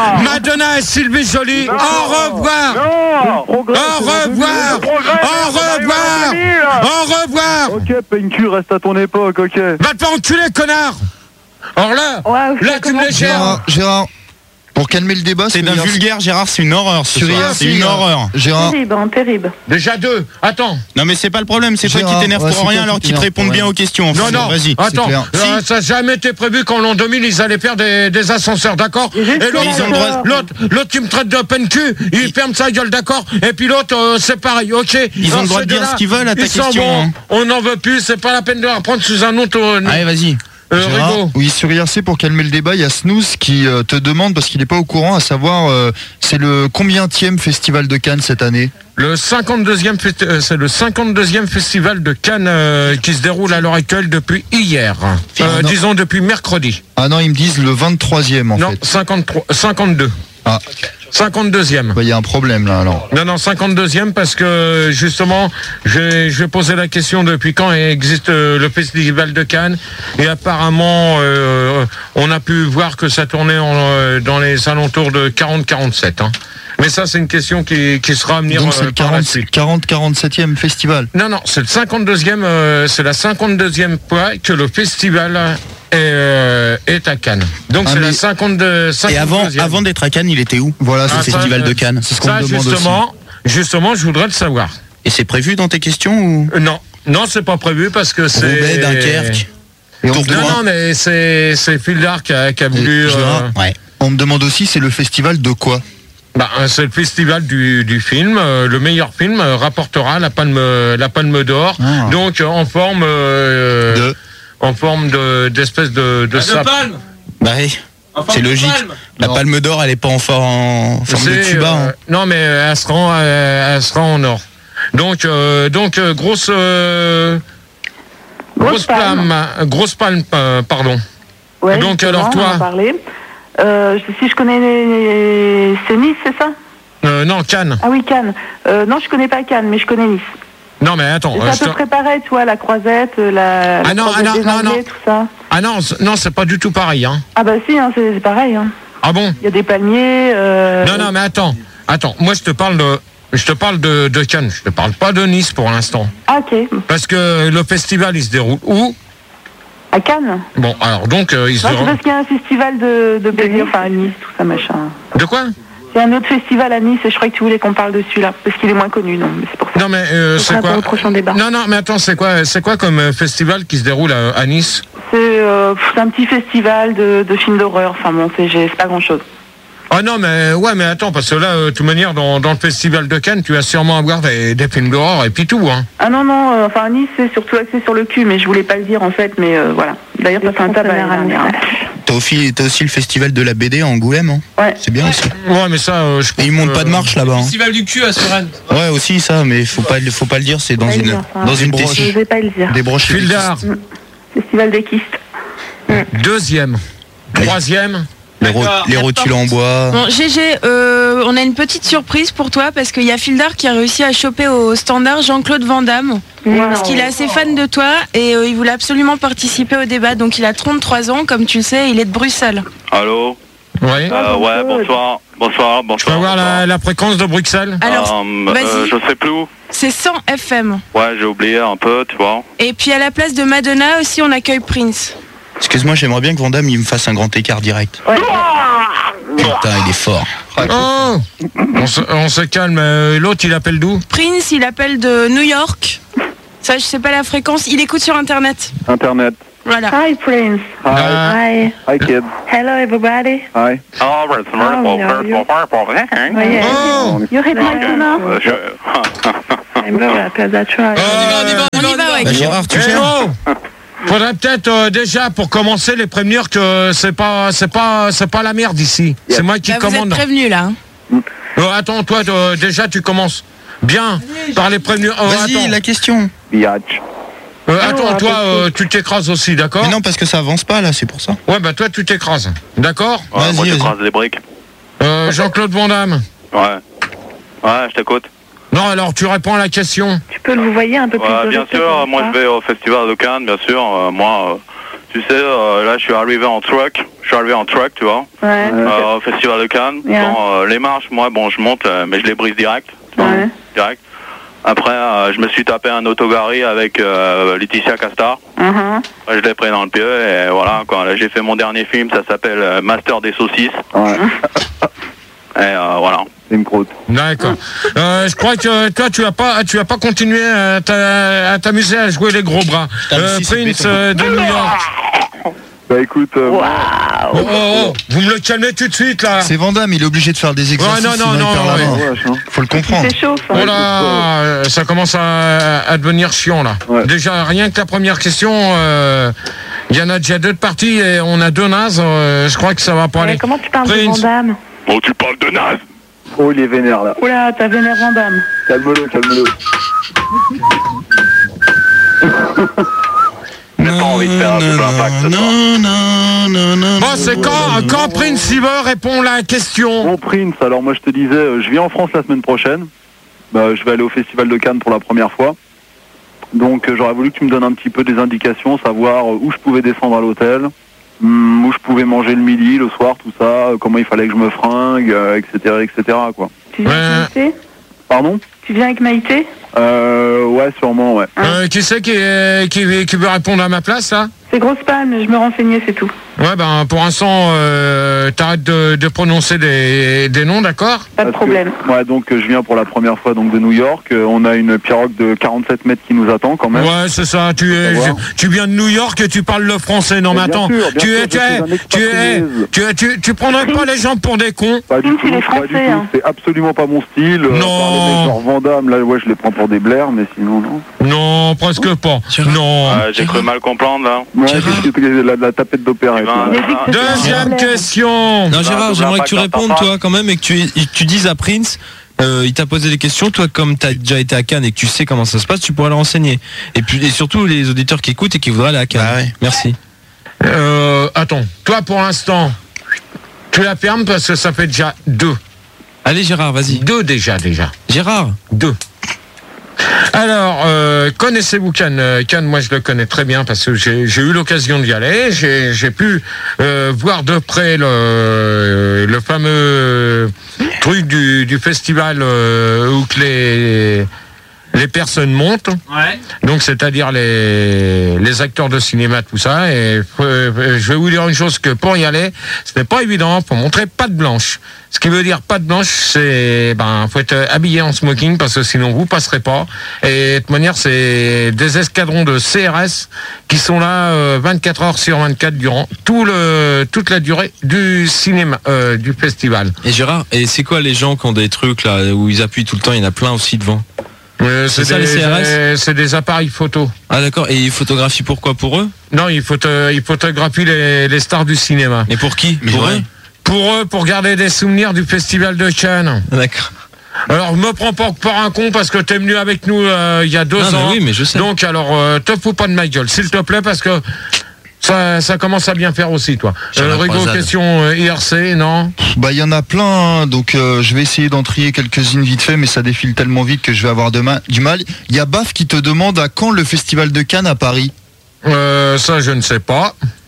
Joly. Au revoir. Au revoir. Au revoir. Au revoir. Ok, PNQ, reste à ton époque, ok. Va te faire enculer, connard. Alors là, tu me les gères. Gérard, pour calmer le débat, c'est d'un vulgaire, Gérard, c'est une horreur. C'est une horreur. Gérard. Terrible. Déjà 2. Attends. Non mais c'est pas le problème, c'est toi qui t'énerve pour rien alors qu'ils te répondent bien aux questions. Non, vas-y. Attends, ça n'a jamais été prévu qu'en l'an 2000 ils allaient faire des ascenseurs, d'accord? Et l'autre qui me traite de peine cul, il ferme sa gueule, d'accord? Et puis l'autre, c'est pareil, ok? Ils ont le droit de dire ce qu'ils veulent à ta question. On n'en veut plus, c'est pas la peine de la reprendre sous un autre. Allez, vas-y. Oui, sur IRC, pour calmer le débat, il y a Snooze qui te demande, parce qu'il n'est pas au courant, à savoir, c'est le combienième festival de Cannes cette année? Le 52e, c'est le 52e festival de Cannes qui se déroule à l'heure actuelle depuis hier. Disons depuis mercredi. Ah non, ils me disent le 23e en fait. Non, 52. Ah. 52e. Il y a un problème là alors. Non, 52e parce que justement, je vais poser la question depuis quand existe le Festival de Cannes et apparemment on a pu voir que ça tournait dans les alentours de 40-47. Hein. Mais ça c'est une question qui sera à venir. Donc c'est le 40-47e festival. Non, c'est le 52e, c'est la 52e fois que le festival est à Cannes. Donc c'est la 52e. Et avant d'être à Cannes, il était où? Voilà, c'est le festival de Cannes. C'est ce qu'on me demande justement, je voudrais le savoir. Et c'est prévu dans tes questions ou? Non, c'est pas prévu parce que c'est Roubaix, Dunkerque. Non, mais c'est Fildar qui a voulu. Ouais. On me demande aussi, c'est le festival de quoi? C'est le festival du film. Le meilleur film rapportera la Palme d'Or. Donc en forme d'espèce de sape. Palme. Bah oui. C'est logique. La Palme d'Or, elle est pas en forme de tuba. Non, mais elle sera en or. Donc grosse palme, pardon. Ouais, donc alors toi. Si je connais c'est Nice, c'est ça? Non, Cannes. Ah oui, Cannes. Non, je connais pas Cannes, mais je connais Nice. Non, mais attends. C'est à peu près pareil, tu vois, la croisette, la croisette des Anglais, tout ça. Ah non, c'est pas du tout pareil, hein. Ah bah si, hein, c'est pareil, hein. Ah bon? Il y a des palmiers. Non, mais attends. Moi, je te parle de Cannes. Je te parle pas de Nice pour l'instant. Ah, ok. Parce que le festival, il se déroule où? À Cannes. Bon, alors donc, il se déroule. C'est parce qu'il y a un festival de plaisir, enfin à Nice, tout ça, machin. De quoi? Il y a un autre festival à Nice et je crois que tu voulais qu'on parle de celui-là, parce qu'il est moins connu, non, mais c'est pour ça. Non, mais c'est quoi? Au prochain débat. Non, mais attends, c'est quoi comme festival qui se déroule à Nice? C'est un petit festival de films d'horreur, enfin bon, c'est pas grand-chose. Ah non, mais attends, parce que là, de toute manière, dans le festival de Cannes, tu vas sûrement avoir des films d'horreur et puis tout, hein. Ah non, enfin Nice, c'est surtout axé sur le cul, mais je voulais pas le dire en fait, mais voilà. D'ailleurs, ça fait un tabac. T'as aussi le festival de la BD à Angoulême, hein. Ouais. C'est bien aussi. Ouais, mais ça, et ils montent pas de marche là-bas. Le festival du cul à Suresnes. Ouais, aussi ça, mais faut pas le dire, c'est dans une tessie. Je vais pas le dire. Des broches. Fildar. Festival des kystes. Deuxième. Troisième. Les rotules en bois. Bon, GG, on a une petite surprise pour toi parce qu'il y a Fildar qui a réussi à choper au standard Jean-Claude Van Damme. Parce qu'il est assez fan de toi et il voulait absolument participer au débat. Donc il a 33 ans, comme tu le sais, il est de Bruxelles. Allô? Oui. Ouais, bonsoir. Je peux avoir la fréquence de Bruxelles? Alors, vas-y. Je sais plus où. C'est 100 FM. Ouais, j'ai oublié un peu, tu vois. Et puis à la place de Madonna aussi, on accueille Prince. Excuse-moi, j'aimerais bien que Vandame il me fasse un grand écart direct. Ouais. Putain, il est fort. Oh, on se calme. L'autre, il appelle d'où? Prince, il appelle de New York. Ça, je sais pas la fréquence. Il écoute sur Internet. Internet. Voilà. Hi, Prince. Hi. Hi, kid. Hello, everybody. Hi. Oh, yeah. Oh. You hit my tuna? That's right. On y va, ouais. Gérard, tu sais. Faudrait peut-être déjà pour commencer les prévenir que c'est pas la merde ici. C'est moi qui Vous êtes commande. prévenus là. Attends, toi déjà tu commences bien par les prévenus. Vas-y, attends. la question. Biatch. Attends, toi tu t'écrases aussi, d'accord? Mais non, parce que ça avance pas là, c'est pour ça. Ouais, bah toi tu t'écrases, d'accord? Ouais, moi j'écrase les briques. Jean-Claude Van Damme. Ouais, je t'écoute. Non, alors tu réponds à la question. Tu peux le voyer un peu plus de bien respect, sûr, comme moi ça. je vais au festival de Cannes, bien sûr. Tu sais, là je suis arrivé en truck. Tu vois. Ouais. Au festival de Cannes. Yeah. Bon, les marches, moi, je monte, mais je les brise direct. Ouais. Direct. Après, je me suis tapé un autogari avec Laetitia Casta. Je l'ai pris dans le pied et voilà, quoi. Là, j'ai fait mon dernier film, ça s'appelle Master des saucisses. Ouais. Et voilà. C'est une croûte. D'accord. Je crois que toi tu vas pas continuer à t'amuser à jouer les gros bras. Prince de New York. Bah écoute, vous me le calmez tout de suite là. C'est Van Damme, il est obligé de faire des exercices. Ouais, non, sinon il perd la main. Faut le comprendre. C'est chaud, ça. Oh là, ça commence à devenir chiant là. Ouais. Déjà rien que la première question, il y en a déjà deux de parties et on a deux nazes. Je crois que ça va pas aller. Comment tu parles de Prince. Van Damme? Oh, tu parles de naze. Oh, il est vénère là. Oula, t'as vénère Van Damme. Calme-le. J'ai pas envie de faire un double impact ce soir. Bon, c'est quand Prince il veut répondre à la question. Bon Prince, alors moi je te disais, je viens en France la semaine prochaine. Je vais aller au Festival de Cannes pour la première fois. Donc j'aurais voulu que tu me donnes un petit peu des indications, savoir où je pouvais descendre à l'hôtel, où je pouvais manger le midi, le soir, tout ça, comment il fallait que je me fringue, etc. quoi. Tu viens avec Maïté? Pardon? Tu viens avec Maïté? Ouais, sûrement, ouais. Qui c'est qui veut répondre à ma place, là? C'est Grosse Palme, je me renseignais, c'est tout. Ouais, ben, pour l'instant, t'arrêtes de prononcer des noms, d'accord? Pas de problème. Ouais, donc je viens pour la première fois donc de New York. On a une pirogue de 47 mètres qui nous attend quand même. Ouais, c'est ça. Tu viens de New York et tu parles le français. Non, mais attends. Tu prendrais pas les gens pour des cons? Pas du tout. C'est absolument pas mon style. Non. Genre Van Damme, là, ouais, je les prends pour des blairs, mais sinon, non. Non, presque pas. Non. J'ai cru mal comprendre, là. Ouais, la tapette d'opérette. Deuxième question. Non, Gérard, j'aimerais que tu répondes, toi, quand même, et que tu dises à Prince, il t'a posé des questions, toi, comme t'as déjà été à Cannes et que tu sais comment ça se passe, tu pourrais le renseigner. Et surtout, les auditeurs qui écoutent et qui voudraient aller à Cannes. Bah ouais. Merci. Attends, toi, pour l'instant, tu la fermes parce que ça fait déjà 2. Allez, Gérard, vas-y. 2 déjà. Gérard 2. Alors, connaissez-vous Cannes? Cannes, moi je le connais très bien parce que j'ai eu l'occasion d'y aller. J'ai pu voir de près le fameux truc du festival où que les personnes montent. Ouais. Donc, c'est-à-dire les acteurs de cinéma, tout ça. Et je vais vous dire une chose, que pour y aller, ce n'est pas évident. Faut montrer patte blanche. Ce qui veut dire patte blanche, c'est faut être habillé en smoking parce que sinon vous passerez pas. Et de toute manière, c'est des escadrons de CRS qui sont là 24 heures sur 24 durant toute la durée du cinéma, du festival. Et Gérard, et c'est quoi les gens qui ont des trucs là où ils appuient tout le temps? Il y en a plein aussi devant. C'est ça, les CRS? C'est des appareils photo. Ah d'accord, et ils photographient pourquoi? Pour eux? Non, ils photographient les stars du cinéma. Et pour qui? Pour eux? Pour eux, pour garder des souvenirs du festival de Cannes. D'accord. Alors, me prends pas pour un con parce que t'es venu avec nous il y a 2 ans. Mais oui, mais je sais. Donc, alors, te fous pas de ma gueule, s'il te plaît, parce que ça commence à bien faire aussi, toi. Rigo, question IRC, non? Bah, il y en a plein, hein, donc je vais essayer d'en trier quelques-unes vite fait, mais ça défile tellement vite que je vais avoir du mal. Il y a Baf qui te demande à quand le festival de Cannes à Paris? Ça, je ne sais pas.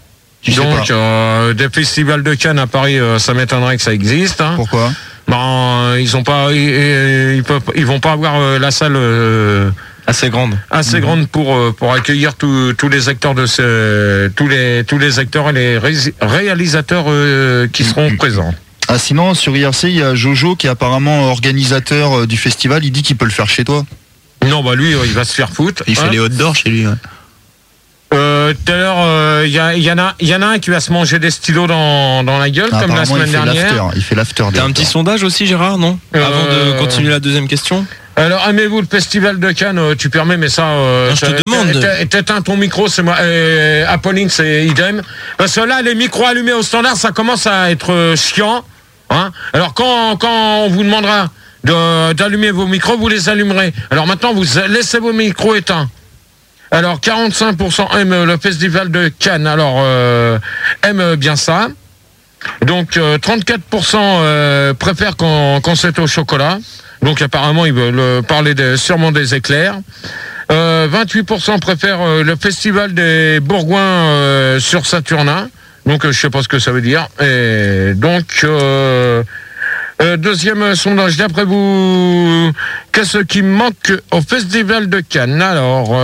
Donc, des festivals de Cannes à Paris, ça m'étonnerait que ça existe. Hein. Pourquoi? Ils vont pas avoir la salle assez grande pour accueillir tous les acteurs tous les acteurs et les réalisateurs qui seront présents. Ah, sinon sur IRC il y a Jojo qui est apparemment organisateur du festival. Il dit qu'il peut le faire chez toi. Non, bah lui il va se faire foutre. Il fait les hot d'or chez lui. Ouais. Tout à l'heure, il y en a un qui va se manger des stylos dans la gueule, comme la semaine dernière. Il fait l'after. T'as un petit sondage aussi, Gérard, non? Avant de continuer la deuxième question. Alors, aimez-vous le festival de Cannes? Tu permets, mais ça... non, je te demande. T'éteins ton micro, c'est moi. Apolline, c'est idem. Parce que là, les micros allumés au standard, ça commence à être chiant. Hein. Alors, quand on vous demandera d'allumer vos micros, vous les allumerez. Alors maintenant, vous laissez vos micros éteints. Alors 45% aiment le festival de Cannes, alors aiment bien ça. Donc 34% préfèrent quand c'est au chocolat. Donc apparemment ils veulent parler sûrement des éclairs. 28% préfèrent le festival des Bourgoins sur Saturnin. Donc je sais pas ce que ça veut dire. Et donc deuxième sondage, d'après vous, qu'est-ce qui manque au Festival de Cannes? Alors,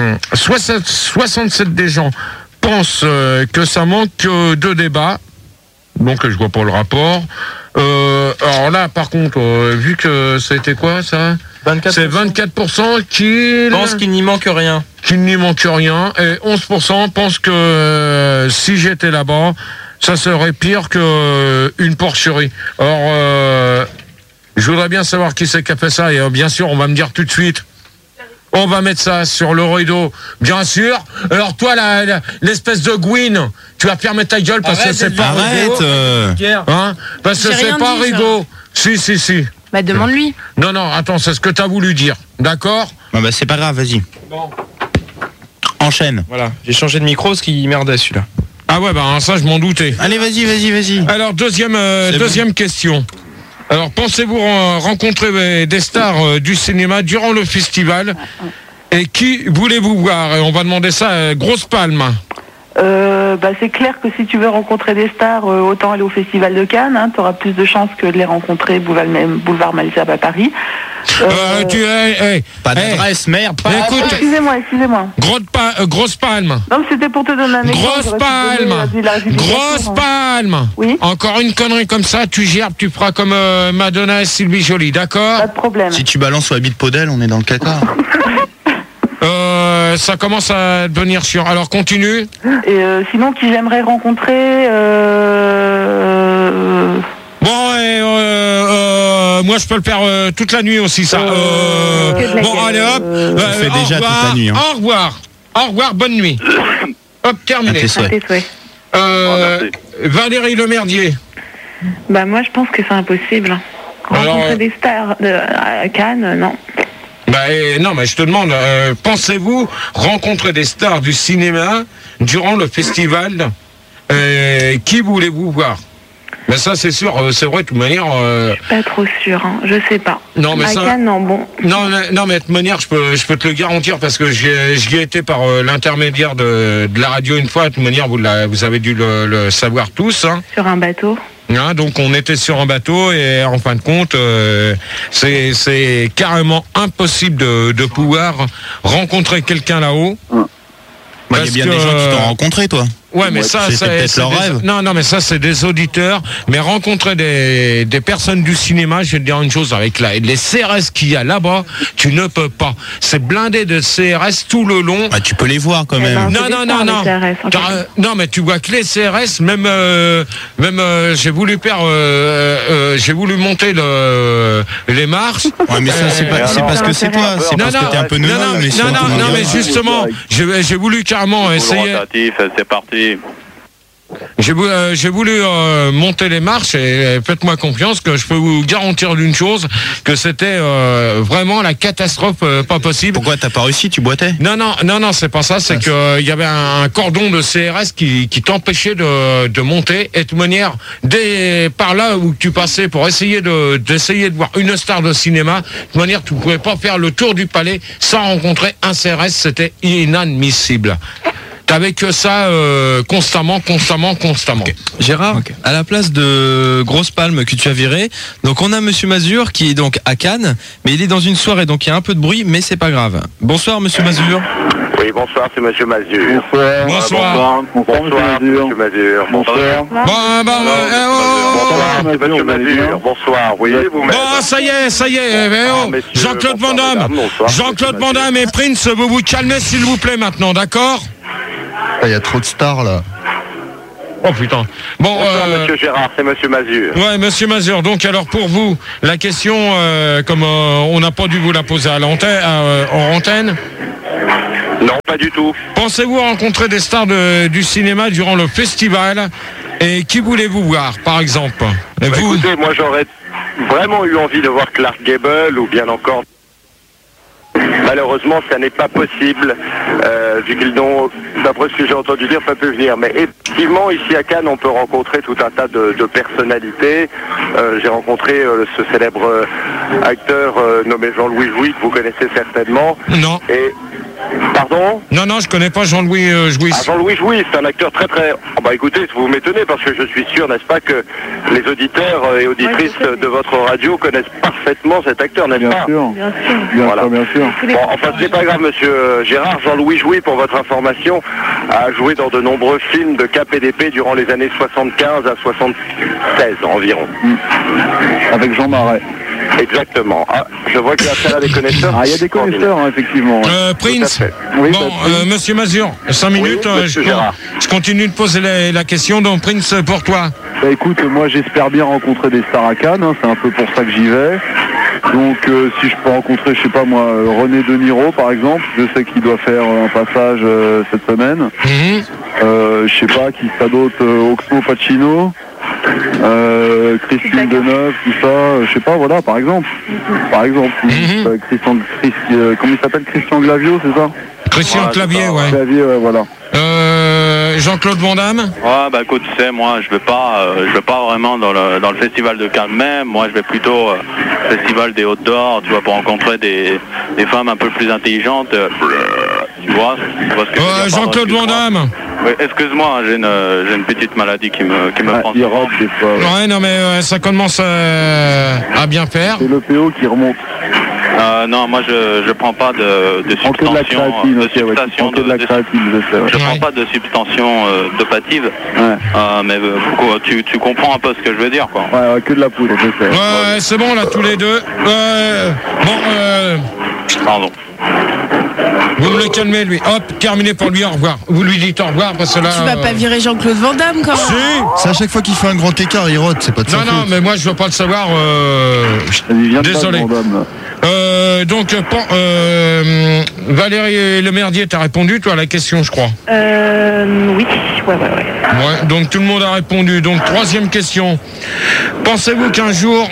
67 des gens pensent que ça manque de débat. Donc, je vois pas le rapport. Alors là, par contre, vu que c'était quoi, ça? 24%. C'est 24% qui pensent qu'il n'y manque rien. Qu'il n'y manque rien. Et 11% pensent que si j'étais là-bas, ça serait pire qu'une porcherie. Or, je voudrais bien savoir qui c'est qui a fait ça. Et bien sûr, on va me dire tout de suite, on va mettre ça sur le rideau. Bien sûr. Alors toi, l'espèce de Gwyn, tu vas fermer ta gueule parce que c'est pas rigolo. Hein, parce que c'est pas rigolo. Si. Bah demande-lui. Non, attends, c'est ce que t'as voulu dire. D'accord? Bah c'est pas grave, vas-y. Bon. Enchaîne. Voilà, j'ai changé de micro parce qu'il merdait celui-là. Ah ouais, bah ça je m'en doutais. Allez, vas-y. Alors deuxième question. Alors pensez-vous rencontrer des stars du cinéma durant le festival? Et qui voulez-vous voir? Et on va demander ça à Grosse Palme. C'est clair que si tu veux rencontrer des stars, autant aller au Festival de Cannes. Hein, tu auras plus de chances que de les rencontrer boulevard Malesherbes à Paris. Pas d'adresse, merde. Écoute, excusez-moi. Grosse Palme. Non, c'était pour te donner un exemple. Grosse Palme. Oui. Encore une connerie comme ça, tu gerbes, tu feras comme Madonna et Sylvie Joly, d'accord? Pas de problème. Si tu balances sur la bite Podel, on est dans le caca. Ça commence à devenir chiant. Alors continue. Et sinon, qui j'aimerais rencontrer Bon, moi je peux le faire toute la nuit aussi, ça. Bon, allez hop. On fait déjà toute la nuit. Hein. Au revoir, bonne nuit. Hop, terminé. À tes souhaits. Valérie Lemerdier. Bah moi je pense que c'est impossible. Rencontrer des stars à Cannes, non. Non, mais je te demande, pensez-vous rencontrer des stars du cinéma durant le festival? Qui voulez-vous voir? Mais ça, c'est sûr, c'est vrai, de toute manière... Je suis pas trop sûr, hein. Je sais pas. Non, mais Cannes, non, bon. Non, mais de toute manière, je peux te le garantir, parce que j'y ai été par l'intermédiaire de la radio une fois. De toute manière, vous avez dû le savoir tous. Hein. Sur un bateau. Hein, donc on était sur un bateau et en fin de compte, c'est carrément impossible de pouvoir rencontrer quelqu'un là-haut. Il y a bien des gens qui t'ont rencontré, toi. Ouais, mais ça, c'est peut-être leur rêve. Non, mais ça, c'est des auditeurs. Mais rencontrer des personnes du cinéma, je vais te dire une chose, avec les CRS qu'il y a là-bas, tu ne peux pas. C'est blindé de CRS tout le long. Ah, tu peux les voir quand même. Non, mais tu vois que les CRS, même j'ai voulu monter les marches. Ouais, mais ça, c'est parce que c'est toi. C'est parce que t'es un peu neuneux. Non, mais justement, j'ai voulu carrément essayer. C'est parti. J'ai voulu monter les marches et faites-moi confiance que je peux vous garantir d'une chose, que c'était vraiment la catastrophe pas possible. Pourquoi t'as pas réussi? Tu boitais? Non, c'est pas ça, c'est que il y avait un cordon de CRS qui t'empêchait de monter, et de toute manière, par là où tu passais pour essayer de voir une star de cinéma, de toute manière tu pouvais pas faire le tour du palais sans rencontrer un CRS, c'était inadmissible. T'avais que ça constamment. Okay. Gérard, à la place de Grosse Palme que tu as viré, donc on a Monsieur Mazur qui est donc à Cannes, mais il est dans une soirée, donc il y a un peu de bruit, mais c'est pas grave. Bonsoir Monsieur Mazur. Oui, bonsoir, c'est Monsieur Mazur. Bonsoir. Bonsoir, Monsieur Mazur. Bonsoir. Bonsoir, c'est Monsieur Mazur. Bonsoir, oui. Bon, ça y est. Jean-Claude Van Damme. Jean-Claude Van Damme et Prince, vous vous calmez s'il vous plaît maintenant, d'accord? Il y a trop de stars là. Oh putain. Bon, Monsieur Gérard, c'est Monsieur Mazur. Ouais, Monsieur Mazur. Donc alors pour vous, la question, comme on n'a pas dû vous la poser à l'antenne, en antenne. Non, pas du tout. Pensez-vous rencontrer des stars du cinéma durant le festival? Et qui voulez-vous voir, par exemple? Vous... Écoutez, moi j'aurais vraiment eu envie de voir Clark Gable ou bien encore... Malheureusement, ça n'est pas possible, vu qu'ils n'ont, d'après ce que j'ai entendu dire, pas pu venir. Mais effectivement, ici à Cannes, on peut rencontrer tout un tas de personnalités. J'ai rencontré ce célèbre acteur nommé Jean-Louis Jouy, que vous connaissez certainement. Non. Et... Pardon? Non, je connais pas Jean-Louis Jouy. Ah, Jean-Louis Jouy, c'est un acteur très... Oh, bah écoutez, vous m'étonnez parce que je suis sûr, n'est-ce pas, que les auditeurs et auditrices de votre radio connaissent parfaitement cet acteur, n'est-ce pas? Bien sûr. Bon, enfin, c'est pas grave, Monsieur Gérard. Jean-Louis Jouy, pour votre information, a joué dans de nombreux films de KPDP durant les années 75 à 76 environ. Avec Jean Marais. Exactement. Ah, je vois qu'il y a des connaisseurs. Ah, il y a des connaisseurs, hein, effectivement. Prince. Oui, bon, Monsieur Mazur, 5 minutes. Je continue de poser la question. Donc, Prince, pour toi. Bah, écoute, moi, j'espère bien rencontrer des stars à Cannes. Hein, c'est un peu pour ça que j'y vais. Donc, si je peux rencontrer, je sais pas moi, René De Niro, par exemple. Je sais qu'il doit faire un passage cette semaine. Je sais pas, qui ça d'autre, Oxmo Pacino. Christine Deneuve, tout ça, je sais pas, voilà, par exemple. Comment il s'appelle, Christian Glavio, c'est ça? Christian Clavier, ouais. Clavier, ouais, voilà. Jean-Claude Van Damme. Ouais, bah écoute, tu sais, moi je vais pas vraiment dans le festival de Cannes même. Moi je vais plutôt au festival des Hautes d'Or, tu vois, pour rencontrer des femmes un peu plus intelligentes. Tu vois ce que je veux dire, Jean-Claude Van Damme. Oui, excuse-moi, j'ai une petite maladie qui me prend. Ouais, non mais ça commence à bien faire. C'est le PO qui remonte. Non, moi je prends pas de substantion. Je prends pas de substantion dopative. Mais tu comprends un peu ce que je veux dire, quoi. Ouais, que de la poudre, je sais. Ouais, c'est bon là tous les deux. Pardon. Vous me le calmez, lui. Hop, terminé pour lui, au revoir. Vous lui dites au revoir parce que là... Tu vas pas virer Jean-Claude Van Damme quand même. Si. C'est à chaque fois qu'il fait un grand écart, il rote, c'est pas de sa faute. Non, mais moi je veux pas le savoir. Désolé. Donc, Valérie Le Merdier, t'as répondu, toi, à la question, je crois. Oui, ouais. Ouais, donc tout le monde a répondu. Donc, 3e question. Pensez-vous qu'un jour...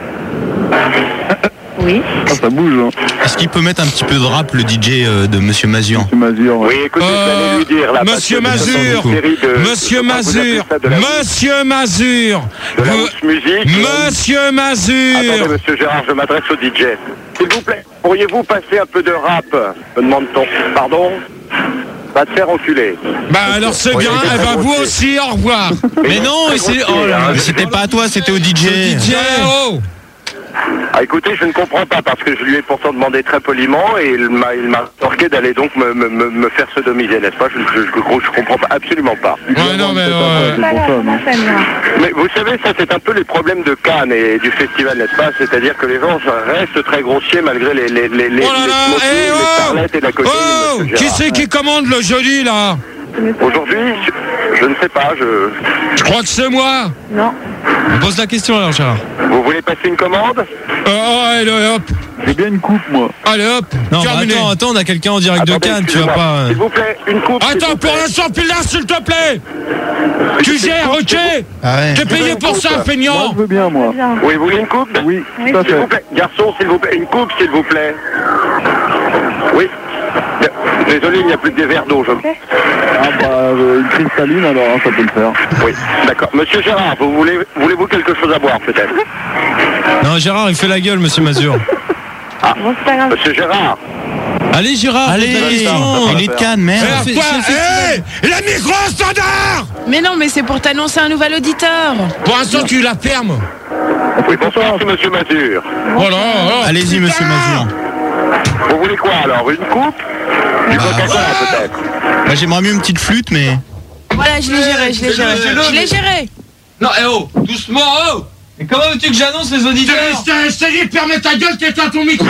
Oui. Ah, ça bouge, hein. Est-ce qu'il peut mettre un petit peu de rap, le DJ de Monsieur Mazur? Monsieur Mazur, ouais. Oui, écoutez, j'allais lui dire là. Monsieur Mazur, Monsieur Mazur, Monsieur Mazur, Monsieur Mazur. Attendez, Monsieur Gérard, je m'adresse au DJ. S'il vous plaît, pourriez-vous passer un peu de rap, me demande-t-on. Pardon? Va te faire enculer. Bah alors c'est bien, et bah vous aussi, au revoir. Mais non, c'était pas à toi, c'était au DJ. Oh. Ah, écoutez, je ne comprends pas parce que je lui ai pourtant demandé très poliment et il m'a torqué d'aller donc me faire sodomiser, n'est-ce pas? Je comprends pas, absolument pas. Ouais, non, mais... Mais vous savez, ça c'est un peu les problèmes de Cannes et du festival, n'est-ce pas? C'est-à-dire que les gens restent très grossiers malgré les starlettes et la cocaïne. Oh, qui c'est qui commande le jeudi, là? Aujourd'hui, je ne sais pas, Je crois que c'est moi. Non. On pose la question alors, Gérard. Vous voulez passer une commande? Allez, hop. J'ai bien une coupe, moi. Allez, hop. Non, bah attends, on a quelqu'un en direct de Cannes, tu vas pas... S'il vous plaît, une coupe. Attends, pour l'instant, Pilar, s'il te plaît. Tu gères, ok? T'es payé pour ça, feignant. Moi, je veux bien, moi. Oui, vous voulez une coupe? Oui, tout à fait. S'il vous plaît, garçon, s'il vous plaît, une coupe, s'il vous plaît. Oui. Désolé, il n'y a plus que des verres d'eau, je... Ah bah, une cristalline, alors, hein, ça peut le faire. Oui, d'accord. Monsieur Gérard, voulez-vous quelque chose à boire, peut-être? Non, Gérard, il fait la gueule, Monsieur Mazur. Ah, Monsieur Gérard. Allez Gérard, allez, il est de Cannes, merde. La micro standard. Mais non, mais c'est pour t'annoncer un nouvel auditeur. Pour l'instant, tu la fermes. Oui, bonsoir, c'est Monsieur Mazur. Voilà. Allez-y, Monsieur Mazur. Vous voulez quoi alors? Une coupe? Du Coca-Cola peut-être? Bah, j'aimerais mieux une petite flûte, mais... Voilà, je l'ai géré. Non, doucement, Mais comment veux-tu que j'annonce les auditeurs? Je t'ai dit, ferme ta gueule, t'éteins ton micro.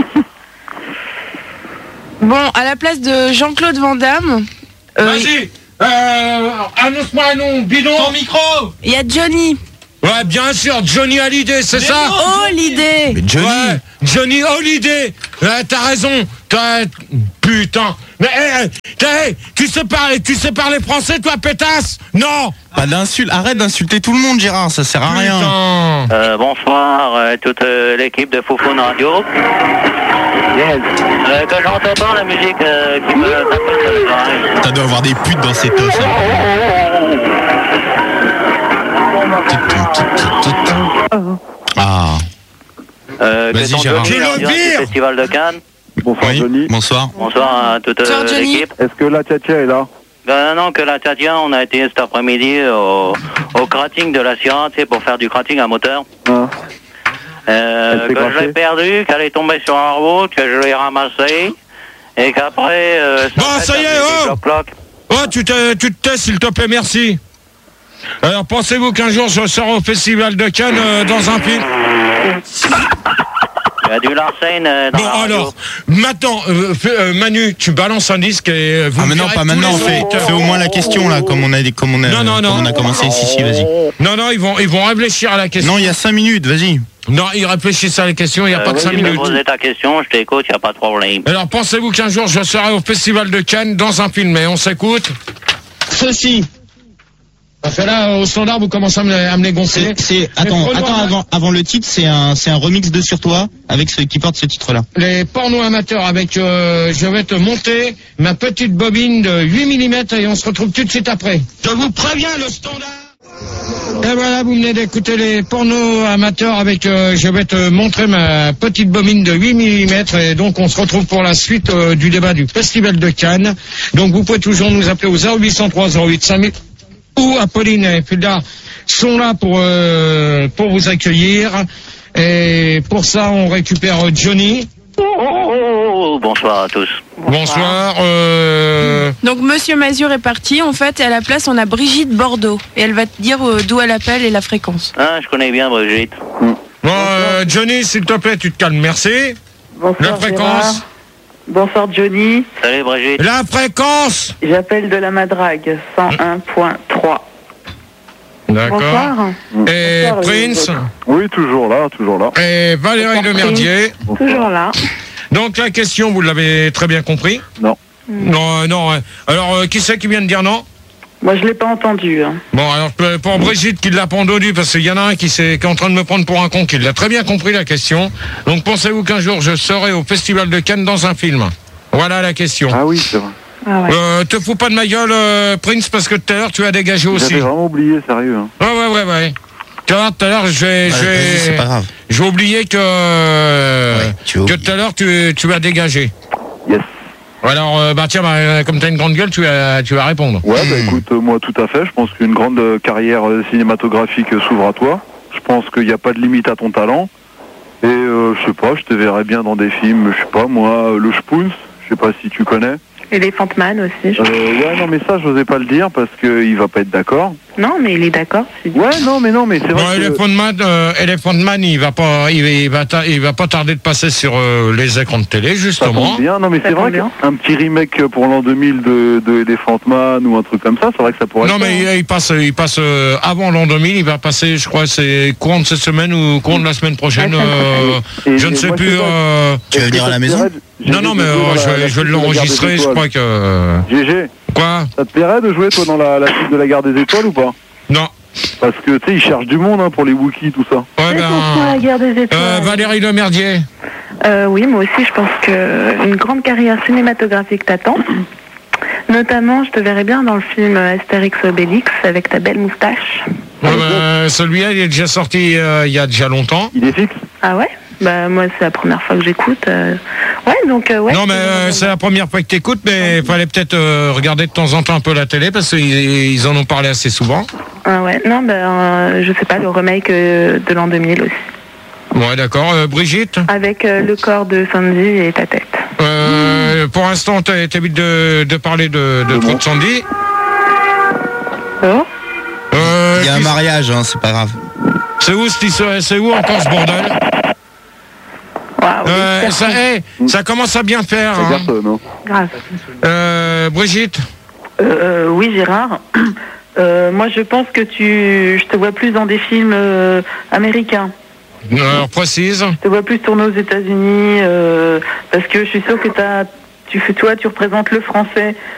Bon, à la place de Jean-Claude Van Damme... Vas-y, annonce-moi un nom, bidon. Ton micro. Il y a Johnny. Ouais, bien sûr, Johnny Hallyday, c'est ça? Hallyday. Mais Johnny. Ouais, Johnny Hallyday. T'as raison. Putain. Mais tu sais parler français, toi, pétasse? Non. Pas d'insulte. Arrête d'insulter tout le monde, Gérard. Ça sert à rien. Bonsoir, toute l'équipe de Foufoune Radio. Que j'entends pas la musique qui me tape sur les oreilles. T'as dû avoir des putes dans cette œuf. Ah. Vas-y, Gérard. Tu le pire. Festival de Cannes. Bonsoir, Johnny. Bonsoir. Bonsoir à toute l'équipe. Est-ce que la Tchatia est là? Non, que la Tchatia, on a été cet après-midi au cratting de la Sierra, tu sais, pour faire du cratting à moteur. Que je l'ai perdu, qu'elle est tombée sur un route, que je l'ai ramassée, et qu'après... bon, ça y est, tu te tais, s'il te plaît, merci. Alors, pensez-vous qu'un jour, je serai au Festival de Cannes dans un film? Il y a du Larsen dans bon, la radio. alors, maintenant, Manu, tu balances un disque et vous... Ah, mais non, pas maintenant, fais au moins la question, là, comme on a commencé ici, vas-y. Non, ils vont réfléchir à la question. Non, il y a 5 minutes, vas-y. Non, ils réfléchissent à la question, il n'y a pas que 5 minutes. Poser ta question, je t'écoute, il n'y a pas de problème. Alors, pensez-vous qu'un jour, je serai au Festival de Cannes dans un film, et on s'écoute? Ceci. Parce que là, au standard, vous commencez à me les gonfler. Attends, avant le titre, c'est un remix de Sur toi, avec ceux qui portent ce titre-là. Les pornos amateurs avec, je vais te monter ma petite bobine de 8 mm et on se retrouve tout de suite après. Je vous préviens, le standard. Et voilà, vous venez d'écouter les pornos amateurs avec, je vais te montrer ma petite bobine de 8 mm et donc on se retrouve pour la suite du débat du Festival de Cannes. Donc vous pouvez toujours nous appeler au 0803 08 5000. Où Apolline et Fulda sont là pour vous accueillir. Et pour ça, on récupère Johnny. Bonsoir à tous. Bonsoir. Donc Monsieur Mazur est parti. En fait, et à la place, on a Brigitte Bordeaux. Et elle va te dire d'où elle appelle et la fréquence. Ah, je connais bien Brigitte. Bon, Johnny, s'il te plaît, tu te calmes, merci. Bonsoir, la fréquence. Gérard. Bonsoir Johnny. Salut Brigitte. La fréquence. J'appelle de la Madrague, 101.3. D'accord. Bonsoir. Et Bonsoir, Prince. Oui, toujours là. Et Valérie Lemerdier. Toujours là. Donc la question, vous l'avez très bien compris? Non. Non. Alors, qui c'est qui vient de dire non? Moi, je l'ai pas entendu. Hein. Bon, alors pour Brigitte qui l'a pas entendu, parce qu'il y en a un qui est en train de me prendre pour un con, qui l'a très bien compris la question. Donc pensez-vous qu'un jour je serai au Festival de Cannes dans un film? Voilà la question. Ah oui, c'est vrai. Ah ouais. Te fous pas de ma gueule, Prince, parce que tout à l'heure tu as dégagé aussi. J'avais vraiment oublié, sérieux. Hein. Ouais. Tu vois, tout à l'heure, c'est pas grave. j'ai oublié que tout à l'heure tu as dégagé. Yes. Alors, tiens, comme t'as une grande gueule, tu vas répondre. Ouais, écoute, moi tout à fait. Je pense qu'une grande carrière cinématographique s'ouvre à toi. Je pense qu'il n'y a pas de limite à ton talent. Et je sais pas, je te verrais bien dans des films, je sais pas, moi, Le Spoons, je sais pas si tu connais. Elephant Man aussi. Ouais, non, mais ça, j'osais pas le dire parce qu'il va pas être d'accord. Non, mais il est d'accord. Ouais, non, mais c'est vrai. Elephant Man, il va pas tarder de passer sur les écrans de télé, justement. Ça tombe bien. Non, mais c'est vrai qu'un petit remake pour l'an 2000 de Elephant Man ou un truc comme ça, c'est vrai que ça pourrait. Non, mais il passe avant l'an 2000, il va passer, je crois, c'est courant de cette semaine ou courant de la semaine prochaine. Je ne sais plus. Tu vas venir à la maison? Non, mais je vais l'enregistrer, je crois que... GG. Quoi? Ça te plairait de jouer, toi, dans la suite de la Gare des Étoiles ou pas? Non. Parce que, tu sais, ils cherchent du monde pour les Wookiees, tout ça. Ouais, la Gare des Étoiles. Valérie Lemerdier. Oui, moi aussi, je pense qu'une grande carrière cinématographique t'attend. Notamment, je te verrais bien dans le film Astérix Obélix avec ta belle moustache. Celui-là, il est déjà sorti il y a déjà longtemps. Il est fixe? Ah ouais? Moi, c'est la première fois que j'écoute. Ouais, donc ouais. Non, mais c'est la première fois que t'écoutes, mais il fallait peut-être regarder de temps en temps un peu la télé parce qu'ils en ont parlé assez souvent. Ah ouais, non, je sais pas, le remake de l'an 2000 aussi. Ouais, d'accord. Brigitte? Avec le corps de Sandy et ta tête. Pour l'instant, t'évites de parler de trop de Sandy. Oh. Il y a un mariage, hein, c'est pas grave. C'est où encore ce bordel? Ça commence à bien faire. Hein. Grave. Brigitte? Oui, Gérard. Moi, je pense que je te vois plus dans des films américains. Alors, précise. Je te vois plus tourner aux États-Unis parce que je suis sûre que tu représentes le français